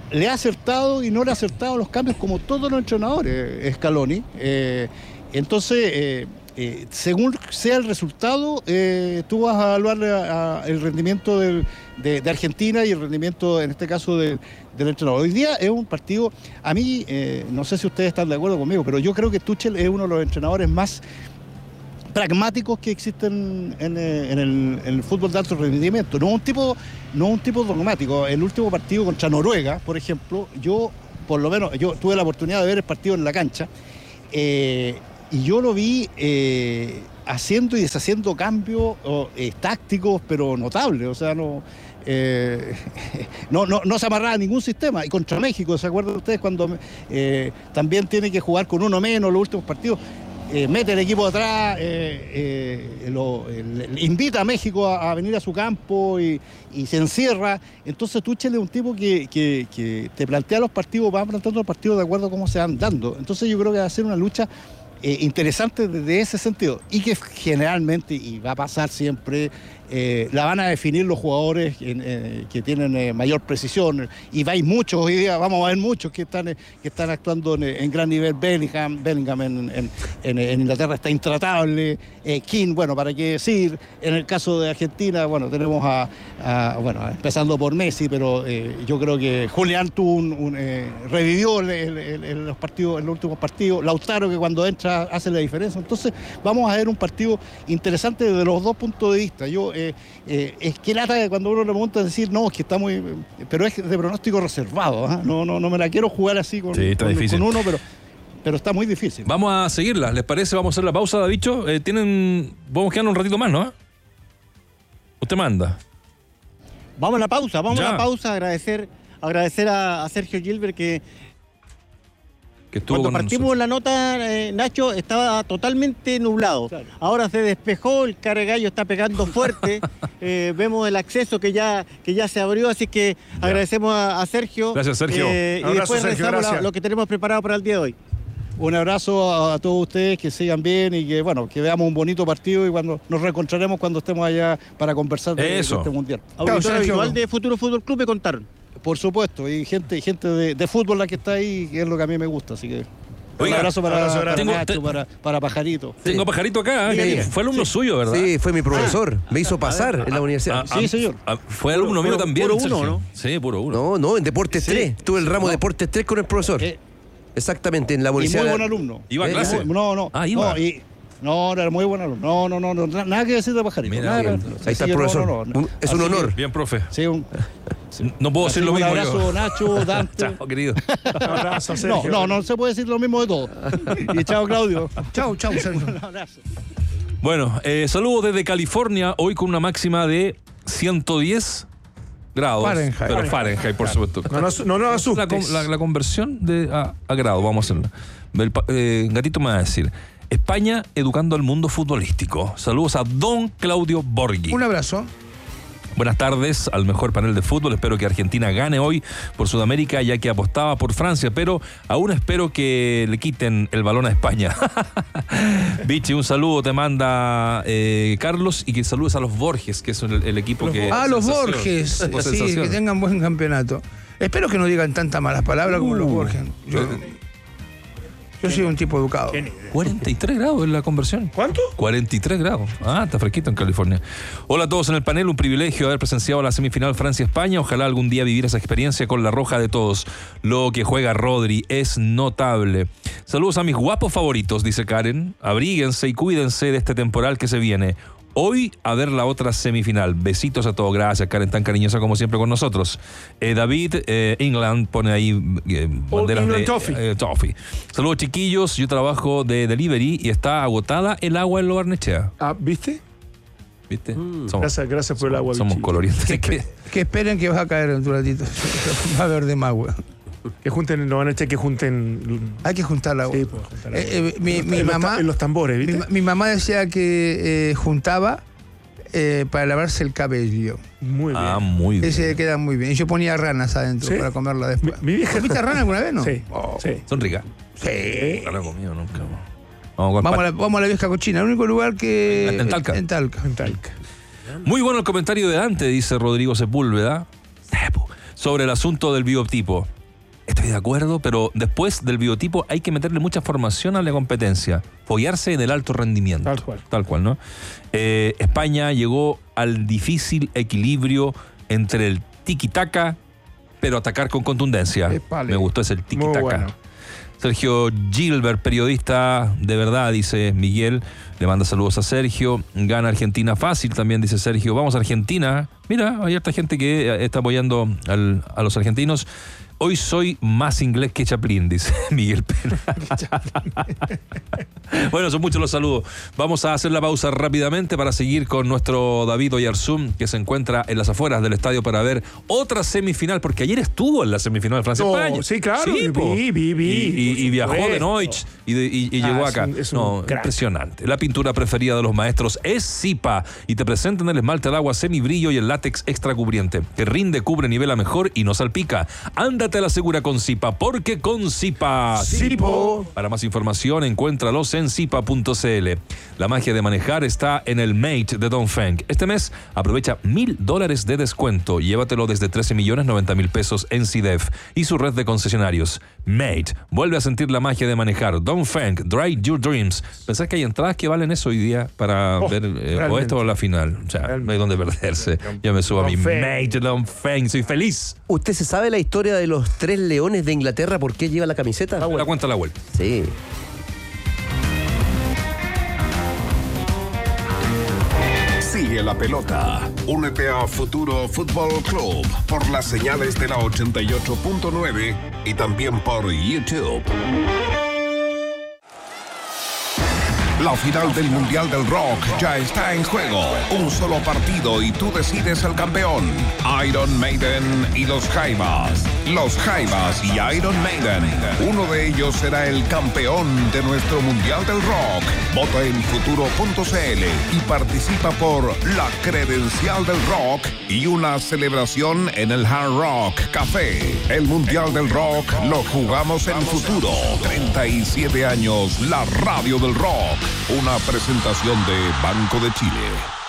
le ha acertado y no le ha acertado los cambios como todos los entrenadores, Scaloni. Eh, entonces, eh, eh, según sea el resultado, eh, tú vas a evaluar a, a el rendimiento del, de, de Argentina y el rendimiento, en este caso, de, del entrenador. Hoy día es un partido, a mí, eh, no sé si ustedes están de acuerdo conmigo, pero yo creo que Tuchel es uno de los entrenadores más pragmáticos que existen en, en, el, en el fútbol de alto rendimiento. No un tipo, no un tipo dogmático. El último partido contra Noruega, por ejemplo, yo, por lo menos, yo tuve la oportunidad de ver el partido en la cancha, eh, y yo lo vi eh, haciendo y deshaciendo cambios eh, tácticos, pero notables. O sea, no, eh, no, no, no se amarraba a ningún sistema. Y contra México, ¿se acuerdan ustedes cuando eh, también tiene que jugar con uno menos los últimos partidos? Eh, mete el equipo atrás, eh, eh, lo, eh, invita a México a, a venir a su campo y, y se encierra. Entonces Tuchel es un tipo que, que, que te plantea los partidos, va planteando los partidos de acuerdo a cómo se van dando. Entonces yo creo que va a ser una lucha eh, interesante desde ese sentido y que generalmente, y va a pasar siempre, eh, la van a definir los jugadores eh, que tienen eh, mayor precisión, y vais muchos hoy día, vamos a ver muchos que están, eh, que están actuando en, en gran nivel. Bellingham, Bellingham en, en, en, en Inglaterra está intratable, eh, King, bueno, para qué decir, en el caso de Argentina, bueno, tenemos a, a bueno, empezando por Messi, pero eh, yo creo que Julián tuvo un, un, eh, revivió el, el, el, el, los partidos, en los últimos partidos, Lautaro, que cuando entra hace la diferencia. Entonces vamos a ver un partido interesante desde los dos puntos de vista. Yo Eh, eh, es que lata que cuando uno le pregunta decir no, es que está muy, pero es de pronóstico reservado, ¿eh? no, no, no me la quiero jugar así con, sí, con, con uno, pero, pero está muy difícil. Vamos a seguirla, ¿les parece? Vamos a hacer la pausa, Davicho. Eh, tienen, vamos a quedar un ratito más, ¿no? Usted manda. Vamos a la pausa, vamos Ya. a la pausa, agradecer, agradecer a, a Sergio Gilbert que Que estuvo cuando con partimos nosotros. la nota, eh, Nacho, estaba totalmente nublado. Claro. Ahora se despejó, el cargallo está pegando fuerte. eh, vemos el acceso que ya, que ya se abrió, así que Ya. agradecemos a, a Sergio. Gracias, Sergio. eh, y Abrazo, después Sergio, revisamos gracias. la- lo que tenemos preparado para el día de hoy. Un abrazo a, a todos ustedes, que sigan bien y que bueno, que veamos un bonito partido y cuando nos reencontraremos cuando estemos allá para conversar de, de Eso. este mundial. Auditor Sergio. habitual de Futuro Fútbol Club me contaron. Por supuesto, y gente, gente de, de fútbol la que está ahí, que es lo que a mí me gusta, así que Oiga, un abrazo para, abrazo para grande. Tengo- Nacho, te- para, para Pajarito. Tengo a Pajarito acá, Diga, que diga. fue alumno suyo, ¿verdad? Sí, fue mi profesor. Me hizo pasar en la universidad. Ah, Sí, ah, señor. ah, fue alumno mío puro- también. puro uno, Sergio. ¿no? Sí, puro uno. No, no, en Deportes Sí. tres. Tuve el ramo No. Deportes tres con el profesor. Eh, Exactamente, en la y muy universidad. buen alumno. ¿Iba a Eh, clase? No, no. Ah, iba. No, y- no, era muy buen alumno. No, no, no, no, nada que decir de Pajarito. Mira, nada, bien. no, Ahí así está el que no, profesor. no, no. Un- es un Así que- honor. Bien, profe. Sí, un, No puedo decir así lo que mismo un yo. abrazo, Nacho, Dante. Chao, querido. Un abrazo, No, Sergio. no, no se puede decir lo mismo de todo. Y chao, Claudio. Chau, chau, Sergio. Un abrazo. Bueno, eh, saludos desde California, hoy con una máxima de ciento diez grados. Fahrenheit. Pero Fahrenheit, por supuesto. No, nos- no nos la, asustes. con- la- la conversión de a, a grado, vamos a hacerla. El pa- eh, Gatito me va a decir. España educando al mundo futbolístico. Saludos a don Claudio Borghi. Un abrazo. Buenas tardes al mejor panel de fútbol. Espero que Argentina gane hoy por Sudamérica, ya que apostaba por Francia, pero aún espero que le quiten el balón a España. Vichy, un saludo te manda eh, Carlos, y que saludes a los Borges, que es el, el equipo que... Ah, los sensación. Borges. Fue Sí, sensación. que tengan buen campeonato. Espero que no digan tantas malas palabras como los Uh. Borges. Yo, yo soy un tipo educado. cuarenta y tres grados en la conversión. ¿Cuánto? cuarenta y tres grados. Ah, está fresquito en California. Hola a todos en el panel. Un privilegio haber presenciado la semifinal Francia-España. Ojalá algún día vivir esa experiencia con la roja de todos. Lo que juega Rodri es notable. Saludos a mis guapos favoritos, dice Karen. Abríguense y cuídense de este temporal que se viene. Hoy a ver la otra semifinal. Besitos a todos. Gracias, Karen, tan cariñosa como siempre con nosotros. Eh, David eh, England pone ahí eh, banderas England de Toffee. eh, Toffee. Saludos, chiquillos. Yo trabajo de delivery y está agotada el agua en Lo Barnechea. Ah, ¿viste? ¿Viste? Somos, Gracias, gracias por el agua. somos Vichy. colorientes. Que, Que- que esperen que vas a caer en tu ratito. Va a haber de más, güey. Que junten, lo van a echar que junten. Hay que juntar la agua. Sí, pues, juntar la Eh, eh, mi, En mi los ta- mamá, En los tambores, mi, ¿viste? ma- mi mamá decía que eh, juntaba eh, para lavarse el cabello. Muy bien. ah, muy bien. Ese queda muy bien. Y yo ponía ranas adentro ¿Sí? para comerla Mi, después. mi vieja. ¿Comiste rana alguna vez, no? Sí, Oh. sí. Son ricas. Sí. No la he comido nunca. Vamos con Vamos a, pan. la, vamos a la vieja cochina. El único lugar que... En- en Talca. En Talca. En Talca. Muy bueno el comentario de Dante, dice Rodrigo Sepúlveda, Sepu, sobre el asunto del biotipo. Estoy de acuerdo, pero después del biotipo hay que meterle mucha formación a la competencia, follarse en el alto rendimiento. Tal cual. Tal cual, ¿no? Eh, España llegó al difícil equilibrio entre el tiki-taka, pero atacar con contundencia. Epale. Me gustó ese el tiki-taka. Muy bueno. Sergio Gilbert, periodista de verdad, dice Miguel. Le manda saludos a Sergio. Gana Argentina fácil también, dice Sergio. Vamos a Argentina. Mira, hay harta gente que está apoyando al, a los argentinos. Hoy soy más inglés que Chaplin, dice Miguel Pena. Bueno, son muchos los saludos. Vamos a hacer la pausa rápidamente para seguir con nuestro David Oyarzún, que se encuentra en las afueras del estadio para ver otra semifinal, porque ayer estuvo en la semifinal de Francia-España. No, sí, claro, Sí, po. vi, vi, vi, Y, y- y por viajó de supuesto. Noich y, de- y- y Ah, llegó es acá. un- es un no, crack. impresionante. La pintura preferida de los maestros es Zipa y te presentan el esmalte al agua semibrillo y el látex extra cubriente, que rinde, cubre, nivela mejor y no salpica. Ándate a la segura con Zipa, porque con Zipa. Zipo. Para más información, encuéntralos en zipa punto c l. La magia de manejar está en el Mate de Dongfeng. Este mes aprovecha mil dólares de descuento. Llévatelo desde trece millones noventa mil pesos en C D E F y su red de concesionarios. Mate, vuelve a sentir la magia de manejar. Dongfeng, Drive Your Dreams. ¿Pensás que hay entradas que valen eso hoy día para Oh, ver eh, o realmente. esto o la final? O sea, no hay donde perderse. Yo me subo a mi Dongfeng. Mate Dongfeng. Soy feliz. ¿Usted se sabe la historia de los tres leones de Inglaterra? ¿Por qué lleva la camiseta? La cuenta la vuelta. Sí. Sigue la pelota. Únete a Futuro Fútbol Club por las señales de la ochenta y ocho punto nueve y también por YouTube. La final del Mundial del Rock ya está en juego. Un solo partido y tú decides el campeón. Iron Maiden y los Jaivas. Los Jaivas y Iron Maiden. Uno de ellos será el campeón de nuestro Mundial del Rock. Vota en futuro punto c l y participa por la credencial del rock y una celebración en el Hard Rock Café. El Mundial del Rock lo jugamos en Futuro. treinta y siete años, la radio del rock. Una presentación de Banco de Chile.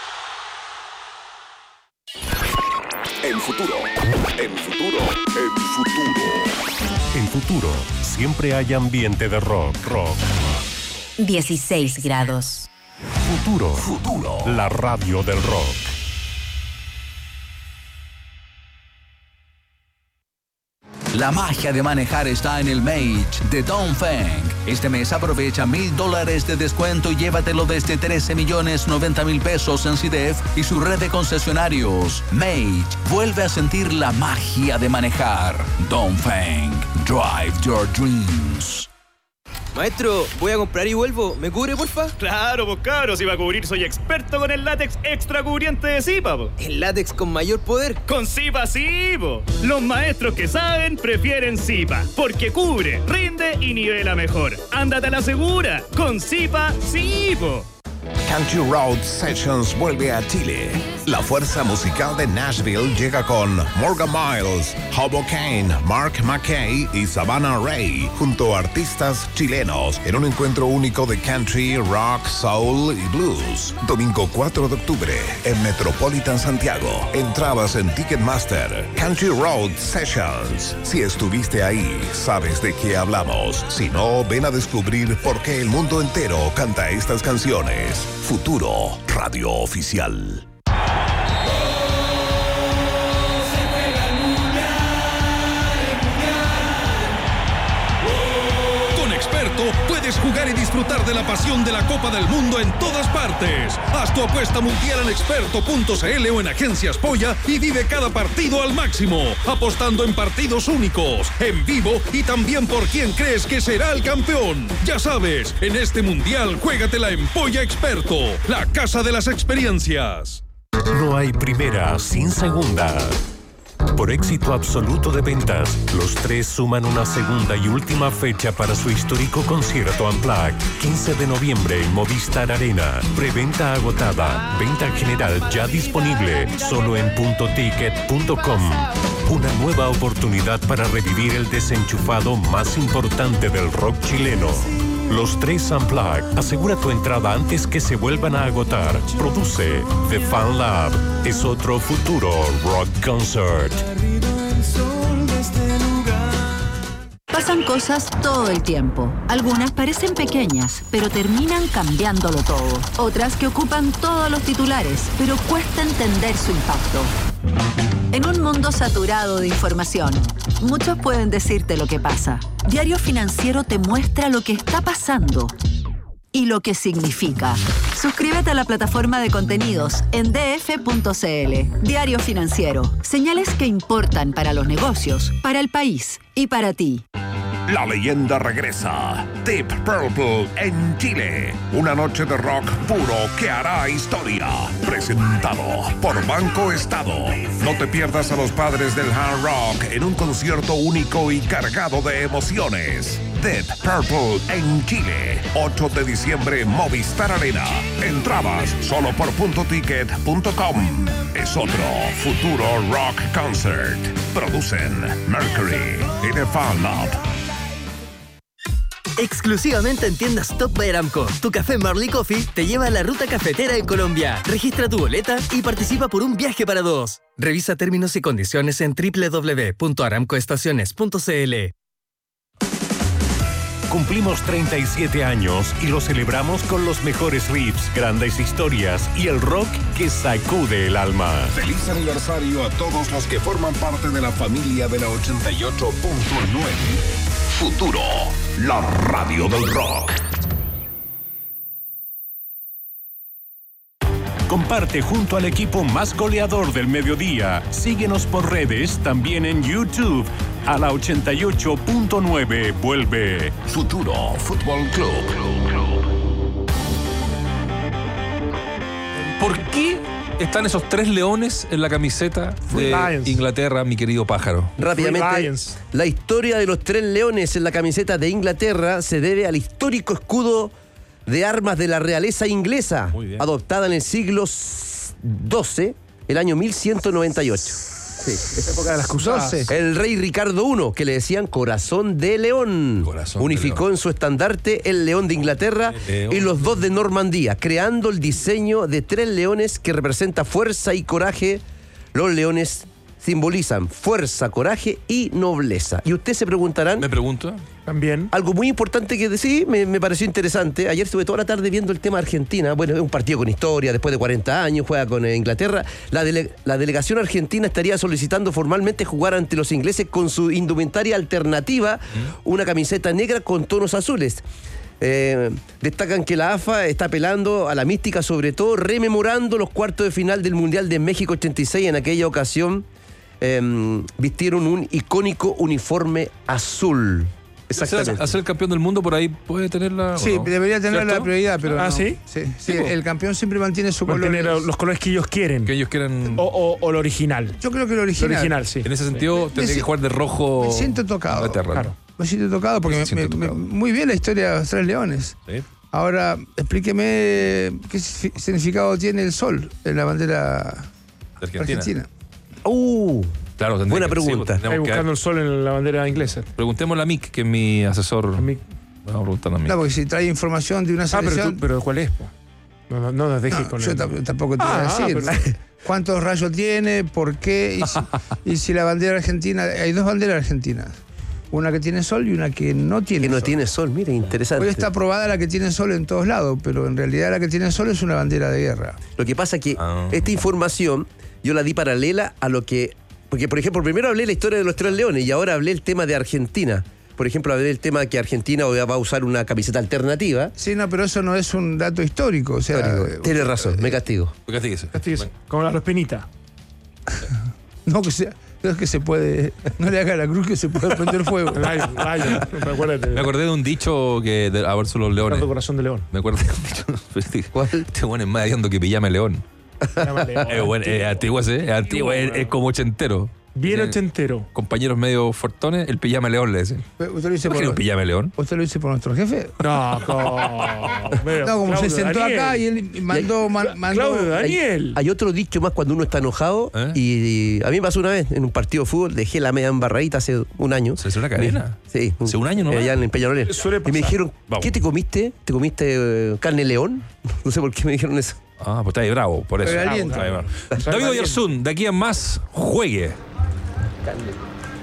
En Futuro, en Futuro, en Futuro. En Futuro, siempre hay ambiente de rock, rock. dieciséis grados. Futuro, Futuro. la radio del rock. La magia de manejar está en el Mate de Dongfeng. Este mes aprovecha mil dólares de descuento y llévatelo desde trece millones noventa mil pesos en C D E F y su red de concesionarios. Mate, vuelve a sentir la magia de manejar. Dongfeng, drive your dreams. Maestro, voy a comprar y vuelvo. ¿Me cubre, porfa? Claro, pues cabros, si va a cubrir soy experto con el látex extra cubriente de Zipa, po. ¿El látex con mayor poder? Con Zipa sí, po. Los maestros que saben prefieren Zipa, porque cubre, rinde y nivela mejor. Ándate a la segura, con Zipa sí, po. Country Road Sessions vuelve a Chile. La fuerza musical de Nashville llega con Morgan Miles, Hobo Kane, Mark McKay y Savannah Ray, junto a artistas chilenos, en un encuentro único de country, rock, soul y blues. Domingo cuatro de octubre en Metropolitan Santiago. Entradas en Ticketmaster. Country Road Sessions. Si estuviste ahí, sabes de qué hablamos. Si no, ven a descubrir por qué el mundo entero canta estas canciones. Futuro, radio oficial. Con Experto puedes jugar y disfrutar de la pasión de la Copa del Mundo en todas partes. Haz tu apuesta mundial en experto punto c l o en Agencias Polla y vive cada partido al máximo, apostando en partidos únicos, en vivo y también por quién crees que será el campeón. Ya sabes, en este mundial juégatela en Polla Experto, la casa de las experiencias. No hay primera sin segunda. Por éxito absoluto de ventas, los tres suman una segunda y última fecha para su histórico concierto Unplugged. quince de noviembre en Movistar Arena. Preventa agotada. Venta general ya disponible. Solo en punto ticket punto com. Una nueva oportunidad para revivir el desenchufado más importante del rock chileno. Los tres Unplugged. Asegura tu entrada antes que se vuelvan a agotar. Produce The Fan Lab. Es otro futuro rock concert. Pasan cosas todo el tiempo. Algunas parecen pequeñas, pero terminan cambiándolo todo. Otras que ocupan todos los titulares, pero cuesta entender su impacto. En un mundo saturado de información, muchos pueden decirte lo que pasa. Diario Financiero te muestra lo que está pasando y lo que significa. Suscríbete a la plataforma de contenidos en d f punto c l. Diario Financiero. Señales que importan para los negocios, para el país y para ti. La leyenda regresa. Deep Purple en Chile. Una noche de rock puro que hará historia. Presentado por Banco Estado. No te pierdas a los padres del hard rock en un concierto único y cargado de emociones. Deep Purple en Chile. ocho de diciembre, Movistar Arena. Entradas solo por punto ticket punto com. Es otro futuro rock concert. Producen Mercury y The Fan Lab. Exclusivamente en tiendas Top by Aramco, tu café Marley Coffee te lleva a la ruta cafetera en Colombia. Registra tu boleta y participa por un viaje para dos. Revisa términos y condiciones en doble u doble u doble u punto aramco estaciones punto c l. Cumplimos treinta y siete años y lo celebramos con los mejores riffs, grandes historias y el rock que sacude el alma. Feliz aniversario a todos los que forman parte de la familia de la ochenta y ocho punto nueve. Futuro, la radio del rock. Comparte junto al equipo más goleador del mediodía. Síguenos por redes, también en YouTube. A la ochenta y ocho punto nueve vuelve Futuro Fútbol Club. ¿Por qué están esos tres leones en la camiseta Free de Lions. Inglaterra, mi querido pájaro? Rápidamente, Lions. la historia de los tres leones en la camiseta de Inglaterra se debe al histórico escudo de armas de la realeza inglesa, Muy bien. adoptada en el siglo doce, el año mil ciento noventa y ocho. Sí. Época de las cruzadas. El rey Ricardo primero, que le decían Corazón de León, Corazón de unificó León. en su estandarte el león de Inglaterra León. y los dos de Normandía, creando el diseño de tres leones que representa fuerza y coraje. Los leones simbolizan fuerza, coraje y nobleza. Y ustedes se preguntarán... Me pregunto. También. Algo muy importante que decir, me, me pareció interesante. Ayer estuve toda la tarde viendo el tema Argentina. Bueno, es un partido con historia, después de cuarenta años, juega con eh, Inglaterra. La, dele- la delegación argentina estaría solicitando formalmente jugar ante los ingleses con su indumentaria alternativa, ¿Mm? una camiseta negra con tonos azules. Eh, destacan que la A F A está apelando a la mística, sobre todo rememorando los cuartos de final del Mundial de México ochenta y seis. En aquella ocasión eh, vistieron un icónico uniforme azul. Exactamente. Hacer el campeón del mundo por ahí puede tenerla. Sí, no? debería tener ¿Cierto? la prioridad, pero. Ah, no. ¿sí? Sí, sí, Sí, po. el campeón siempre mantiene su Mantener color. los colores que ellos quieren. Que ellos quieran. O, o, o lo original. Yo creo que lo Lo original. original, sí. En ese sentido, Me- tendría me- que jugar de rojo. Me siento tocado. Inglaterra. Claro. Me siento tocado porque Me me- siento me- tocado. me- muy bien la historia de los tres leones. Sí. Ahora, explíqueme qué si- significado tiene el sol en la bandera De Argentina. argentina. Uh, Claro, tendría Buena que- sí, pregunta. pues, Ahí tendríamos que- buscando el sol en la bandera inglesa. Preguntémosle a Mick, que es mi asesor. A mí- Vamos a preguntarle a Mick. No, porque si trae información de una Ah, pero, selección. tú- pero ¿cuál es? po? No, no, no nos dejes No, con yo el- tam- tampoco te Ah, voy a decir. pero- ¿Cuántos rayos tiene? ¿Por qué? Y si, y si la bandera argentina. Hay dos banderas argentinas. Una que tiene sol y una que no tiene que no sol. tiene sol, mire, interesante. Hoy está aprobada la que tiene sol en todos lados, pero en realidad la que tiene sol es una bandera de guerra. Lo que pasa es que Ah. esta información yo la di paralela a lo que... Porque, por ejemplo, primero hablé la historia de los tres leones y ahora hablé el tema de Argentina. Por ejemplo, hablé el tema de que Argentina va a usar una camiseta alternativa. Sí, no, pero eso no es un dato histórico. O sea, eh, Tienes razón, me castigo. Castíguese. Castíguese. Como la respinita. no que sea, no es que se puede. No le haga la cruz que se puede prender fuego. Lion, Lion. Acuérdate. Me acordé de un dicho que de, a ver sobre los leones. Ricardo Corazón de León. Me acuerdo de un dicho. ¿Cuál? Este bueno es más adiando que pillame león. Llámale, Es bueno, es antiguo ese, es antiguo, es, es como ochentero. Bien Tiene ochentero. Compañeros medio fortones, el pillame león le dicen. ¿Usted lo dice ¿Por qué por, un pillame león? ¿Usted lo dice por nuestro jefe? No, como. No, como se sentó acá y él mandó. man- mandó Claudio Daniel. Hay otro dicho más cuando uno está enojado ¿Eh? y, y a mí me pasó una vez en un partido de fútbol, dejé la media embarradita hace un año. ¿Se hizo una cadena? Sí. ¿Hace un año nomás? Allá en Peñalolén. Suele Y me pasar. dijeron, Vamos. ¿qué te comiste? ¿Te comiste eh, carne de león? No sé por qué me dijeron eso. Ah, pues está ahí bravo, por eso. Pero aliento. Está ahí bravo. David Oyarzún, de aquí en más, juegue.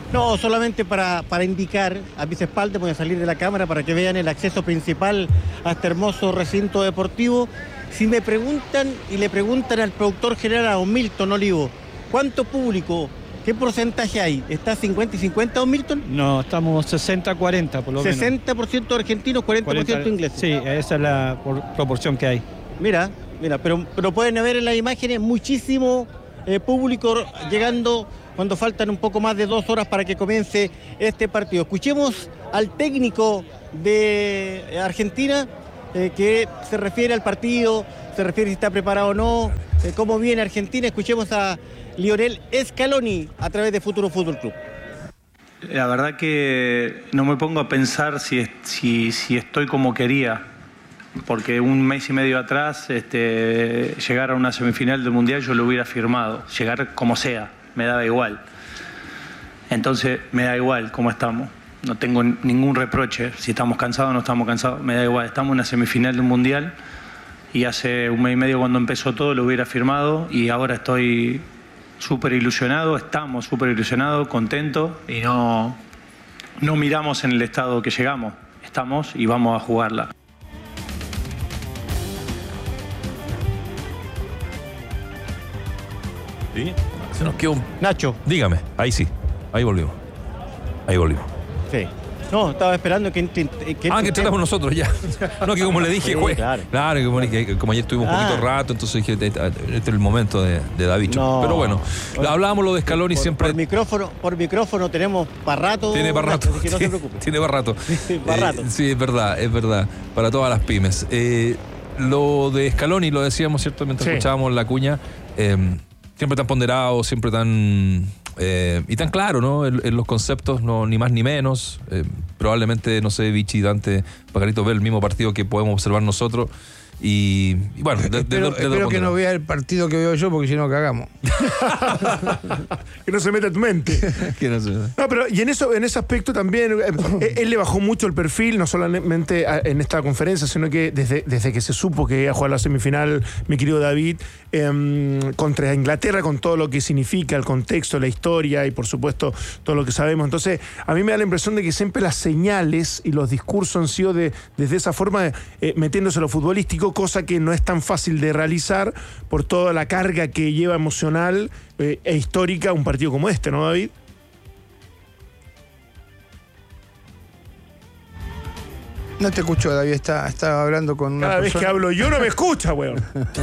No, solamente para, para indicar a mis espaldas, voy a salir de la cámara para que vean el acceso principal a este hermoso recinto deportivo. Si me preguntan y le preguntan al productor general, a don Milton Olivo, ¿cuánto público, qué porcentaje hay? ¿Está cincuenta y cincuenta, don Milton? No, estamos sesenta cuarenta por lo menos. sesenta por ciento argentinos, cuarenta por ciento ingleses. Sí, esa es la por, proporción que hay. Mira, mira, pero, pero pueden ver en las imágenes muchísimo eh, público llegando cuando faltan un poco más de dos horas para que comience este partido. Escuchemos al técnico de Argentina eh, que se refiere al partido, se refiere si está preparado o no, eh, cómo viene Argentina. Escuchemos a Lionel Scaloni a través de Futuro Fútbol Club. La verdad que no me pongo a pensar si, si, si estoy como quería, porque un mes y medio atrás este, llegar a una semifinal del Mundial yo lo hubiera firmado, llegar como sea, me daba igual. Entonces me da igual cómo estamos, no tengo ningún reproche, si estamos cansados o no estamos cansados, me da igual, estamos en una semifinal del Mundial y hace un mes y medio cuando empezó todo lo hubiera firmado y ahora estoy súper ilusionado, estamos súper ilusionados, contentos y no, no miramos en el estado que llegamos, estamos y vamos a jugarla. ¿Sí? Se nos quedó un... Nacho. Dígame, ahí sí, ahí volvimos. Ahí volvimos. Sí. No, estaba esperando que... que, que ah, que entráramos nosotros ya. No, que como le dije, sí, güey. Claro, claro que, como, que como ayer estuvimos un ah. poquito rato, entonces dije, este es el momento de, de David. No. Pero bueno, hablábamos lo de Scaloni por, siempre. Por micrófono, por micrófono tenemos para rato. Tiene para rato. Así que no se preocupe. Tiene para rato. para rato. Eh, sí, es verdad, es verdad. Para todas las pymes. Eh, lo de Scaloni, lo decíamos, ¿cierto? Mientras sí. escuchábamos la cuña. Eh, siempre tan ponderado, siempre tan... Eh, y tan claro, ¿no? En, en los conceptos, no, ni más ni menos. Eh, probablemente, no sé, Vichy, Dante, Pajarito ve el mismo partido que podemos observar nosotros. Y, y bueno, de, espero, de, de, espero de que no vea el partido que veo yo, porque si no cagamos. Que no se meta en tu mente. Que no, se... no, pero y en eso, en ese aspecto también, eh, él le bajó mucho el perfil, no solamente en esta conferencia, sino que desde, desde que se supo que iba a jugar la semifinal, mi querido David, eh, contra Inglaterra, con todo lo que significa, el contexto, la historia y por supuesto todo lo que sabemos. Entonces, a mí me da la impresión de que siempre las señales y los discursos han sido de, desde esa forma, eh, metiéndose a lo futbolístico, cosa que no es tan fácil de realizar por toda la carga que lleva emocional eh, e histórica un partido como este, ¿no, David? No te escucho, David, está, está hablando con una Cada persona. vez que hablo yo no me escucha, weón.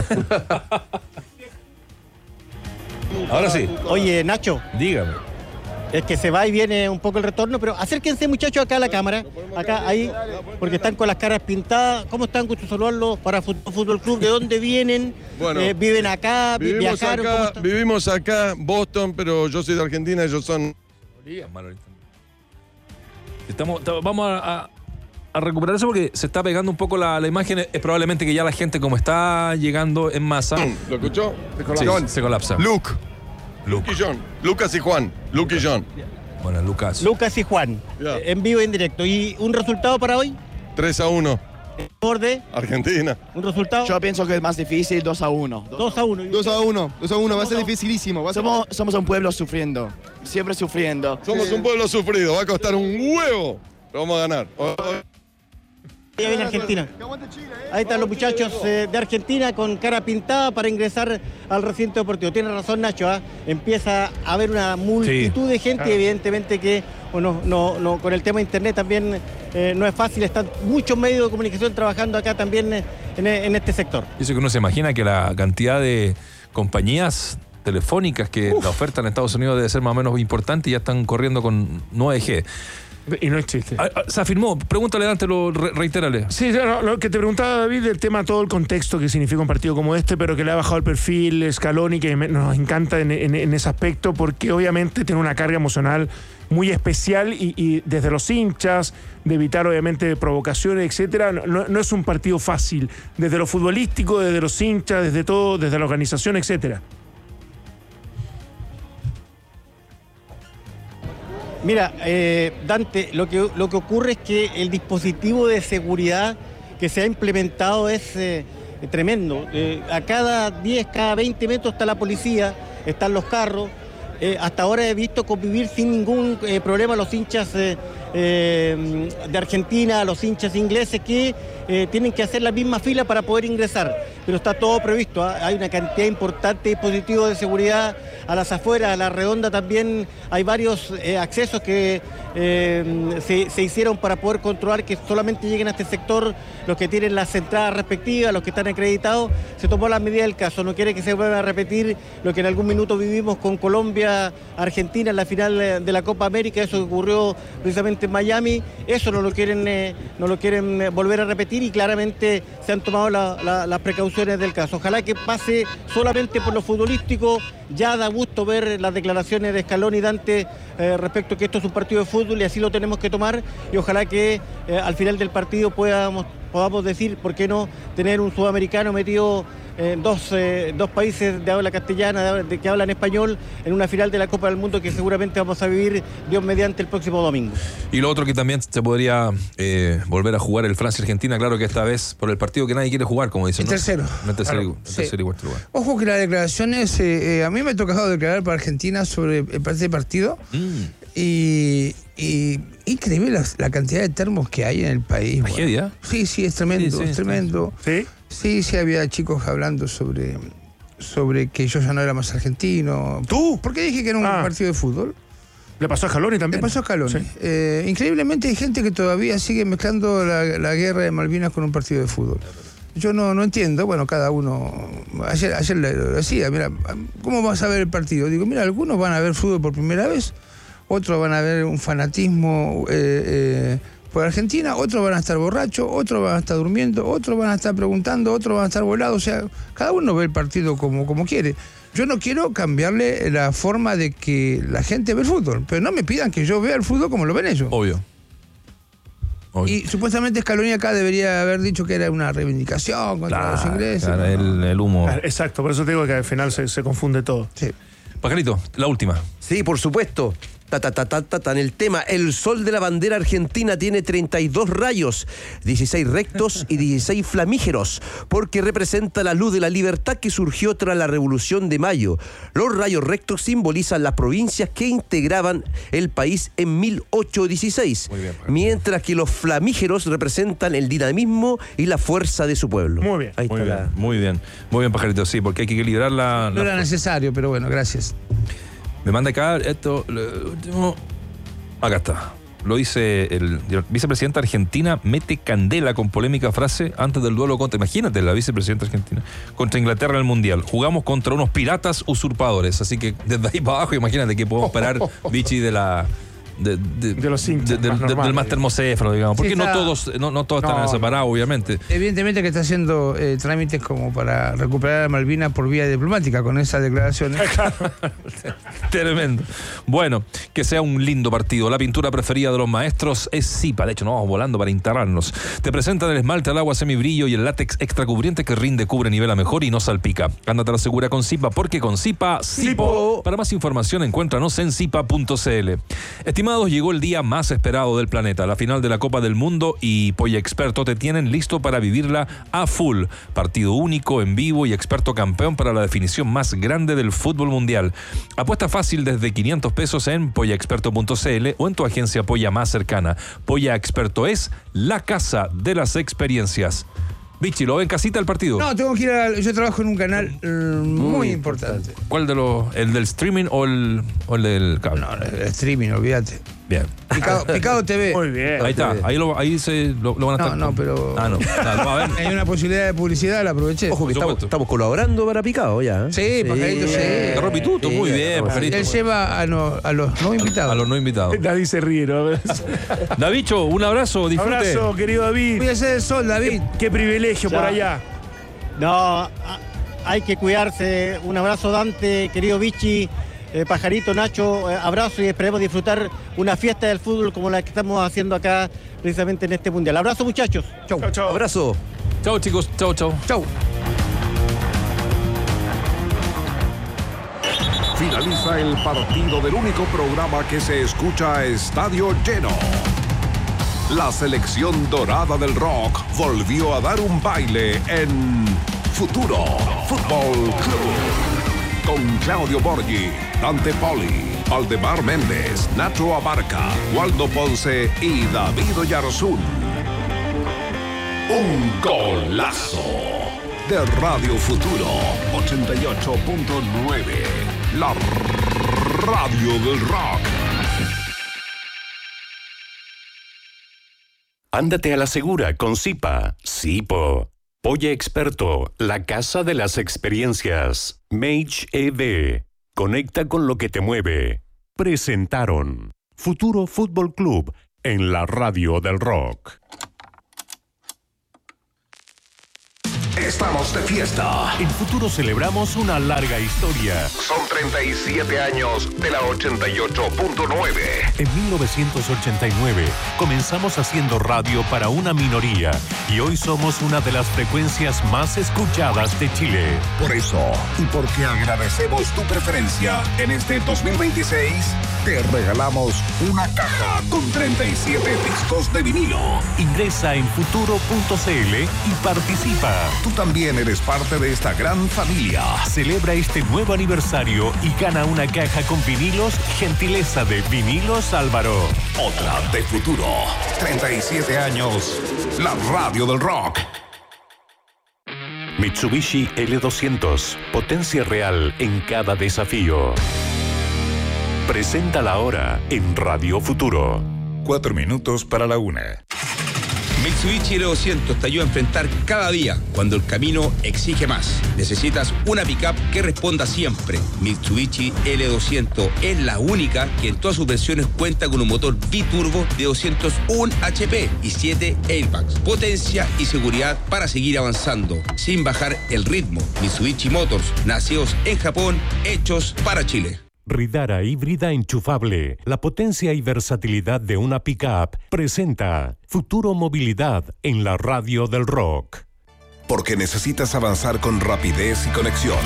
Ahora sí. Oye, Nacho. Dígame. Es que se va y viene un poco el retorno, pero acérquense, muchachos, acá a la cámara, acá, ahí, porque están con las caras pintadas. ¿Cómo están? Gusto saludarlos para Fútbol Club. ¿De dónde vienen? Bueno, eh, ¿Viven acá? Vivimos ¿Viajaron? acá, vivimos acá, Boston, pero yo soy de Argentina, ellos son... Estamos, vamos a, a, a recuperar eso porque se está pegando un poco la, la imagen. Es probablemente que ya la gente, como está llegando en masa... ¿Lo escuchó? Sí, se colapsa. Luke. Luke. Luke y John. Lucas y Juan. Luke y John. Bueno, Lucas. Lucas y Juan. Yeah. En vivo y en directo. ¿Y un resultado para hoy? tres a uno. ¿Por de? Argentina. ¿Un resultado? Yo pienso que es más difícil, dos a uno. dos a uno. dos a uno. dos a uno. Va a ser dificilísimo. Va a ser... Somos, somos un pueblo sufriendo. Siempre sufriendo. Somos sí. un pueblo sufrido. Va a costar un huevo. Pero vamos a ganar. Ya viene Argentina. Ahí están los muchachos eh, de Argentina con cara pintada para ingresar al recinto deportivo. Tiene razón Nacho, ¿eh? Empieza a haber una multitud sí, de gente, claro. Evidentemente que bueno, no, no, con el tema de internet también eh, no es fácil. Están muchos medios de comunicación trabajando acá también en, en este sector. Eso que uno se imagina que la cantidad de compañías telefónicas que Uf. la oferta en Estados Unidos debe ser más o menos importante y ya están corriendo con nueve G. Y no es chiste. Ah, se afirmó. Pregúntale, Dante, lo re reitérale. Sí, no, lo que te preguntaba, David, del tema, todo el contexto que significa un partido como este, pero que le ha bajado el perfil Scaloni, que me, nos encanta en, en, en ese aspecto, porque obviamente tiene una carga emocional muy especial y, y desde los hinchas, de evitar obviamente provocaciones, etcétera, no, no es un partido fácil. Desde lo futbolístico, desde los hinchas, desde todo, desde la organización, etcétera. Mira, eh, Dante, lo que, lo que ocurre es que el dispositivo de seguridad que se ha implementado es eh, tremendo. Eh, a cada diez, cada veinte metros está la policía, están los carros, eh, hasta ahora he visto convivir sin ningún eh, problema los hinchas eh, eh, de Argentina, los hinchas ingleses que eh, tienen que hacer la misma fila para poder ingresar, pero está todo previsto, ¿eh? Hay una cantidad importante de dispositivos de seguridad a las afueras, a la redonda también hay varios eh, accesos que eh, se, se hicieron para poder controlar que solamente lleguen a este sector los que tienen las entradas respectivas, los que están acreditados. Se tomó la medida del caso, no quiere que se vuelva a repetir lo que en algún minuto vivimos con Colombia, Argentina en la final de la Copa América, eso ocurrió precisamente en Miami, eso no lo quieren, eh, no lo quieren eh, volver a repetir y claramente se han tomado la, la, las precauciones del caso. Ojalá que pase solamente por lo futbolístico. Ya da gusto ver las declaraciones de Scaloni y Dante eh, respecto a que esto es un partido de fútbol y así lo tenemos que tomar, y ojalá que eh, al final del partido podamos, podamos decir, ¿por qué no tener un sudamericano metido en dos, eh, dos países de habla castellana, de, de que hablan español, en una final de la Copa del Mundo que seguramente vamos a vivir, Dios mediante, el próximo domingo? Y lo otro que también se podría eh, volver a jugar el Francia-Argentina, claro que esta vez por el partido que nadie quiere jugar, como dicen. El tercero. ¿no? El tercero, Claro, el sí. tercero y cuarto lugar. Ojo que las declaraciones, eh, eh, a mí me ha tocado declarar para Argentina sobre el este partido Mm. y, y increíble la, la cantidad de termos que hay en el país. ¿Tragedia? Bueno. Sí, sí, es tremendo, Sí, sí, es tremendo. ¿Sí? Sí, sí, había chicos hablando sobre, sobre que yo ya no era más argentino. ¿Tú? ¿Por qué dije que era un Ah. partido de fútbol? Le pasó a Scaloni también. Le pasó a Scaloni. Sí. Eh, increíblemente hay gente que todavía sigue mezclando la, la guerra de Malvinas con un partido de fútbol. Yo no, no entiendo, bueno, cada uno... Ayer, ayer lo decía, mira, ¿cómo vas a ver el partido? Digo, mira, algunos van a ver fútbol por primera vez, otros van a ver un fanatismo eh, eh, por Argentina, otros van a estar borrachos, otros van a estar durmiendo, otros van a estar preguntando, otros van a estar volados, o sea, cada uno ve el partido como, como quiere. Yo no quiero cambiarle la forma de que la gente ve el fútbol, pero no me pidan que yo vea el fútbol como lo ven ellos. Obvio. Obvio. Y supuestamente Scaloni acá debería haber dicho que era una reivindicación contra Claro, los ingleses. claro, ¿no? el, el humo. Ah, Exacto, por eso te digo que al final se, se confunde todo. Sí. Pajarito, la última. Sí, por supuesto. Ta, ta, ta, ta, ta, ta, en el tema, el sol de la bandera argentina tiene treinta y dos rayos, dieciséis rectos y dieciséis flamígeros, porque representa la luz de la libertad que surgió tras la Revolución de Mayo. Los rayos rectos simbolizan las provincias que integraban el país en mil ochocientos dieciséis, Muy bien, mientras que los flamígeros representan el dinamismo y la fuerza de su pueblo. Muy bien. Ahí Muy está bien, la- muy bien. Muy bien, Pajarito, sí, porque hay que equilibrar la... No la- era necesario, pero bueno, gracias. Me manda acá esto. Lo último. Acá está. Lo dice el vicepresidente Argentina, mete candela con polémica frase antes del duelo contra. Imagínate, la vicepresidenta argentina. Contra Inglaterra en el Mundial. Jugamos contra unos piratas usurpadores. Así que desde ahí para abajo, imagínate que podemos esperar, Vichy, de la. De, de, De los hinchas, de- más del- del normales. más termocéfalo, digamos. Porque Sí, no está- todos, no, no todos están No, en esa no. parada, obviamente. Evidentemente que está haciendo eh, trámites como para recuperar a Malvinas por vía diplomática con esas declaraciones. Tremendo. Bueno, que sea un lindo partido. La pintura preferida de los maestros es Zipa. De hecho, nos vamos volando para instalarnos. Te presentan el esmalte al agua semibrillo y el látex extra cubriente que rinde, cubre, nivela mejor y no salpica. Ándate a la segura con Zipa, porque con Zipa, Zipo. Para más información, encuéntranos en zipa punto c l. Estimados, llegó el día más esperado del planeta, la final de la Copa del Mundo, y Polla Experto te tienen listo para vivirla a full. Partido único, en vivo y experto campeón para la definición más grande del fútbol mundial. Apuesta fácil desde quinientos pesos en polla experto punto c l o en tu agencia Polla más cercana. Polla Experto es la casa de las experiencias. Vichy, ¿lo ven casita el partido? No, tengo que ir a... Yo trabajo en un canal eh, muy importante. ¿Cuál de los? ¿El del streaming o el, o el del cable? No, el streaming, olvídate. Bien. Picado, Picado T V. Muy bien. Ahí está, ahí, lo, ahí se, lo, lo van a No, estar. no, pero... Ah, no. Ah, no, a ver. Hay una posibilidad de publicidad, la aproveché. Ojo que Por estamos, supuesto. estamos colaborando para Picado ya. ¿eh? Sí, Pajarito, sí. Agarró pituto, muy bien, estamos- Pajarito. Él lleva a, no- a los no invitados. A los no invitados. David se ríe, ¿no? Davicho, un abrazo, disfrute. Abrazo, querido David. Cuídese del sol, David. Qué, qué privilegio Ya. por allá. No, a- hay que cuidarse. Un abrazo, Dante, querido Vichy, eh, Pajarito, Nacho, eh, abrazo y esperemos disfrutar una fiesta del fútbol como la que estamos haciendo acá precisamente en este mundial. Abrazo, muchachos. Chau. Chao, chao. Abrazo. Chao, chicos. Chao, chao. Chau. Finaliza el partido del único programa que se escucha a estadio lleno. La selección dorada del rock volvió a dar un baile en Futuro Fútbol Club. con Claudio Borghi, Dante Poli, Valdemar Méndez, Nacho Abarca, Waldo Ponce y David Oyarzún. Un golazo de Radio Futuro ochenta y ocho punto nueve, la radio del rock. Ándate a la segura con Zipa. Zipo. Polla Experto, la casa de las experiencias. Mage E V. Conecta con lo que te mueve. Presentaron Futuro Fútbol Club en la radio del rock. Estamos de fiesta. En Futuro celebramos una larga historia. Son treinta y siete años de la ochenta y ocho punto nueve. En mil novecientos ochenta y nueve comenzamos haciendo radio para una minoría y hoy somos una de las frecuencias más escuchadas de Chile. Por eso, y porque agradecemos tu preferencia, en este dos mil veintiséis te regalamos una caja con treinta y siete discos de vinilo. Ingresa en futuro punto c l y participa. Tú también eres parte de esta gran familia. Celebra este nuevo aniversario y gana una caja con vinilos, gentileza de Vinilos Álvaro. Otra de Futuro. treinta y siete años. La radio del rock. Mitsubishi L doscientos. Potencia real en cada desafío. Presenta la hora en Radio Futuro. Cuatro minutos para la una. Mitsubishi L doscientos te ayuda a enfrentar cada día cuando el camino exige más. Necesitas una pickup que responda siempre. Mitsubishi L doscientos es la única que en todas sus versiones cuenta con un motor biturbo de doscientos uno H P y siete airbags. Potencia y seguridad para seguir avanzando sin bajar el ritmo. Mitsubishi Motors, nacidos en Japón, hechos para Chile. Ridara híbrida enchufable, la potencia y versatilidad de una pickup, presenta Futuro Movilidad en la radio del rock. Porque necesitas avanzar con rapidez y conexión.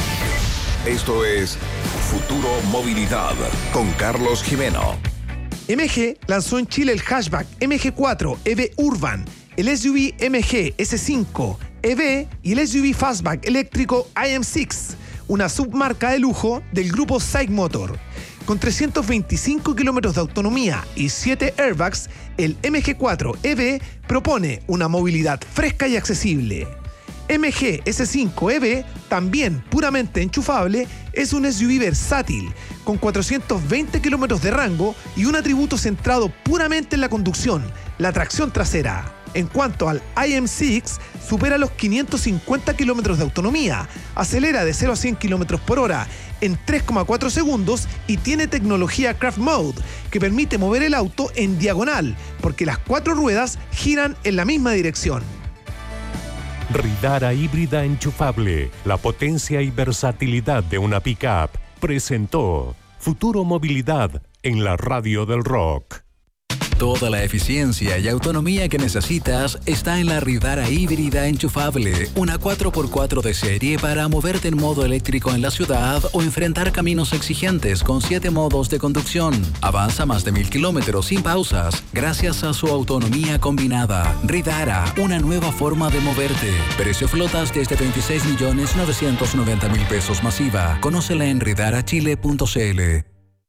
Esto es Futuro Movilidad con Carlos Jimeno. M G lanzó en Chile el hatchback M G cuatro E V Urban, el S U V M G S cinco E V y el S U V Fastback eléctrico I M seis, una submarca de lujo del grupo SAIC Motor. Con trescientos veinticinco kilómetros de autonomía y siete airbags, el M G cuatro E V propone una movilidad fresca y accesible. M G S cinco E V, también puramente enchufable, es un S U V versátil, con cuatrocientos veinte kilómetros de rango y un atributo centrado puramente en la conducción, la tracción trasera. En cuanto al I M seis, supera los quinientos cincuenta kilómetros de autonomía, acelera de cero a cien kilómetros por hora en tres coma cuatro segundos y tiene tecnología Craft Mode, que permite mover el auto en diagonal, porque las cuatro ruedas giran en la misma dirección. Ridara híbrida enchufable, la potencia y versatilidad de una pickup, presentó Futuro Movilidad en la radio del rock. Toda la eficiencia y autonomía que necesitas está en la Ridara híbrida enchufable, una cuatro por cuatro de serie para moverte en modo eléctrico en la ciudad o enfrentar caminos exigentes con siete modos de conducción. Avanza más de mil kilómetros sin pausas gracias a su autonomía combinada. Ridara, una nueva forma de moverte. Precio flotas desde veintiséis millones novecientos noventa mil pesos masiva. Conócela en ridara chile punto c l.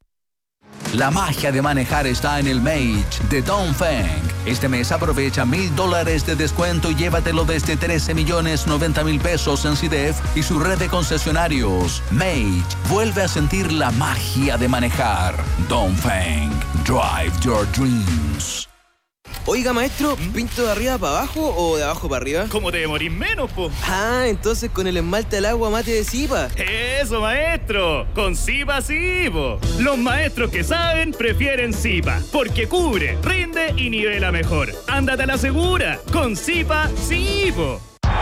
La magia de manejar está en el Mage de Dongfeng. Este mes aprovecha mil dólares de descuento y llévatelo desde trece millones noventa mil pesos en C D F y su red de concesionarios. Mage vuelve a sentir la magia de manejar. Dongfeng, drive your dreams. Oiga, maestro, ¿pinto de arriba para abajo o de abajo para arriba? ¿Cómo te demorís menos, po? Ah, entonces con el esmalte al agua mate de Zipa. Eso, maestro, con Zipa sí, po. Los maestros que saben prefieren Zipa, porque cubre, rinde y nivela mejor. Ándate a la segura, con Zipa sí, po.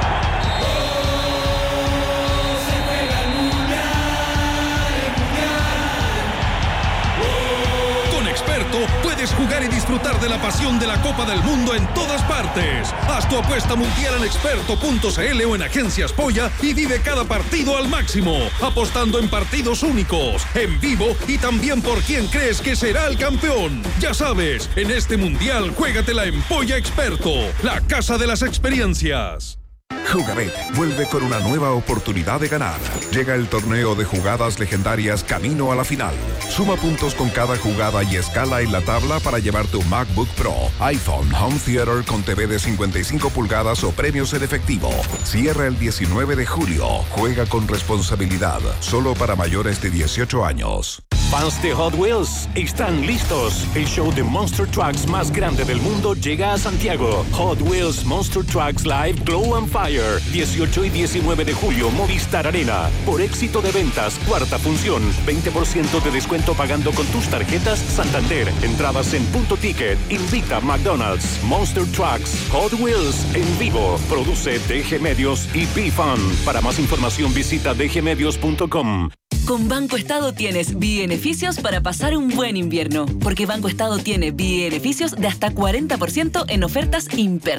Puedes jugar y disfrutar de la pasión de la Copa del Mundo en todas partes. Haz tu apuesta mundial en experto punto c l o en Agencias Polla y vive cada partido al máximo, apostando en partidos únicos, en vivo y también por quién crees que será el campeón. Ya sabes, en este mundial juégatela en Polla Experto, la casa de las experiencias. Jugabet vuelve con una nueva oportunidad de ganar. Llega el torneo de jugadas legendarias camino a la final. Suma puntos con cada jugada y escala en la tabla para llevar tu MacBook Pro, iPhone, Home Theater con T V de cincuenta y cinco pulgadas o premios en efectivo. Cierra el diecinueve de julio. Juega con responsabilidad. Solo para mayores de dieciocho años. Fans de Hot Wheels están listos. El show de Monster Trucks más grande del mundo llega a Santiago. Hot Wheels Monster Trucks Live Glow and Fire. dieciocho y diecinueve de julio, Movistar Arena. Por éxito de ventas, cuarta función. veinte por ciento de descuento pagando con tus tarjetas Santander. Entradas en Punto Ticket. Invita McDonald's. Monster Trucks Hot Wheels en vivo. Produce D G Medios y B-Fun. Para más información visita d g medios punto com. Con Banco Estado tienes beneficios para pasar un buen invierno, porque Banco Estado tiene beneficios de hasta cuarenta por ciento en ofertas imperdibles.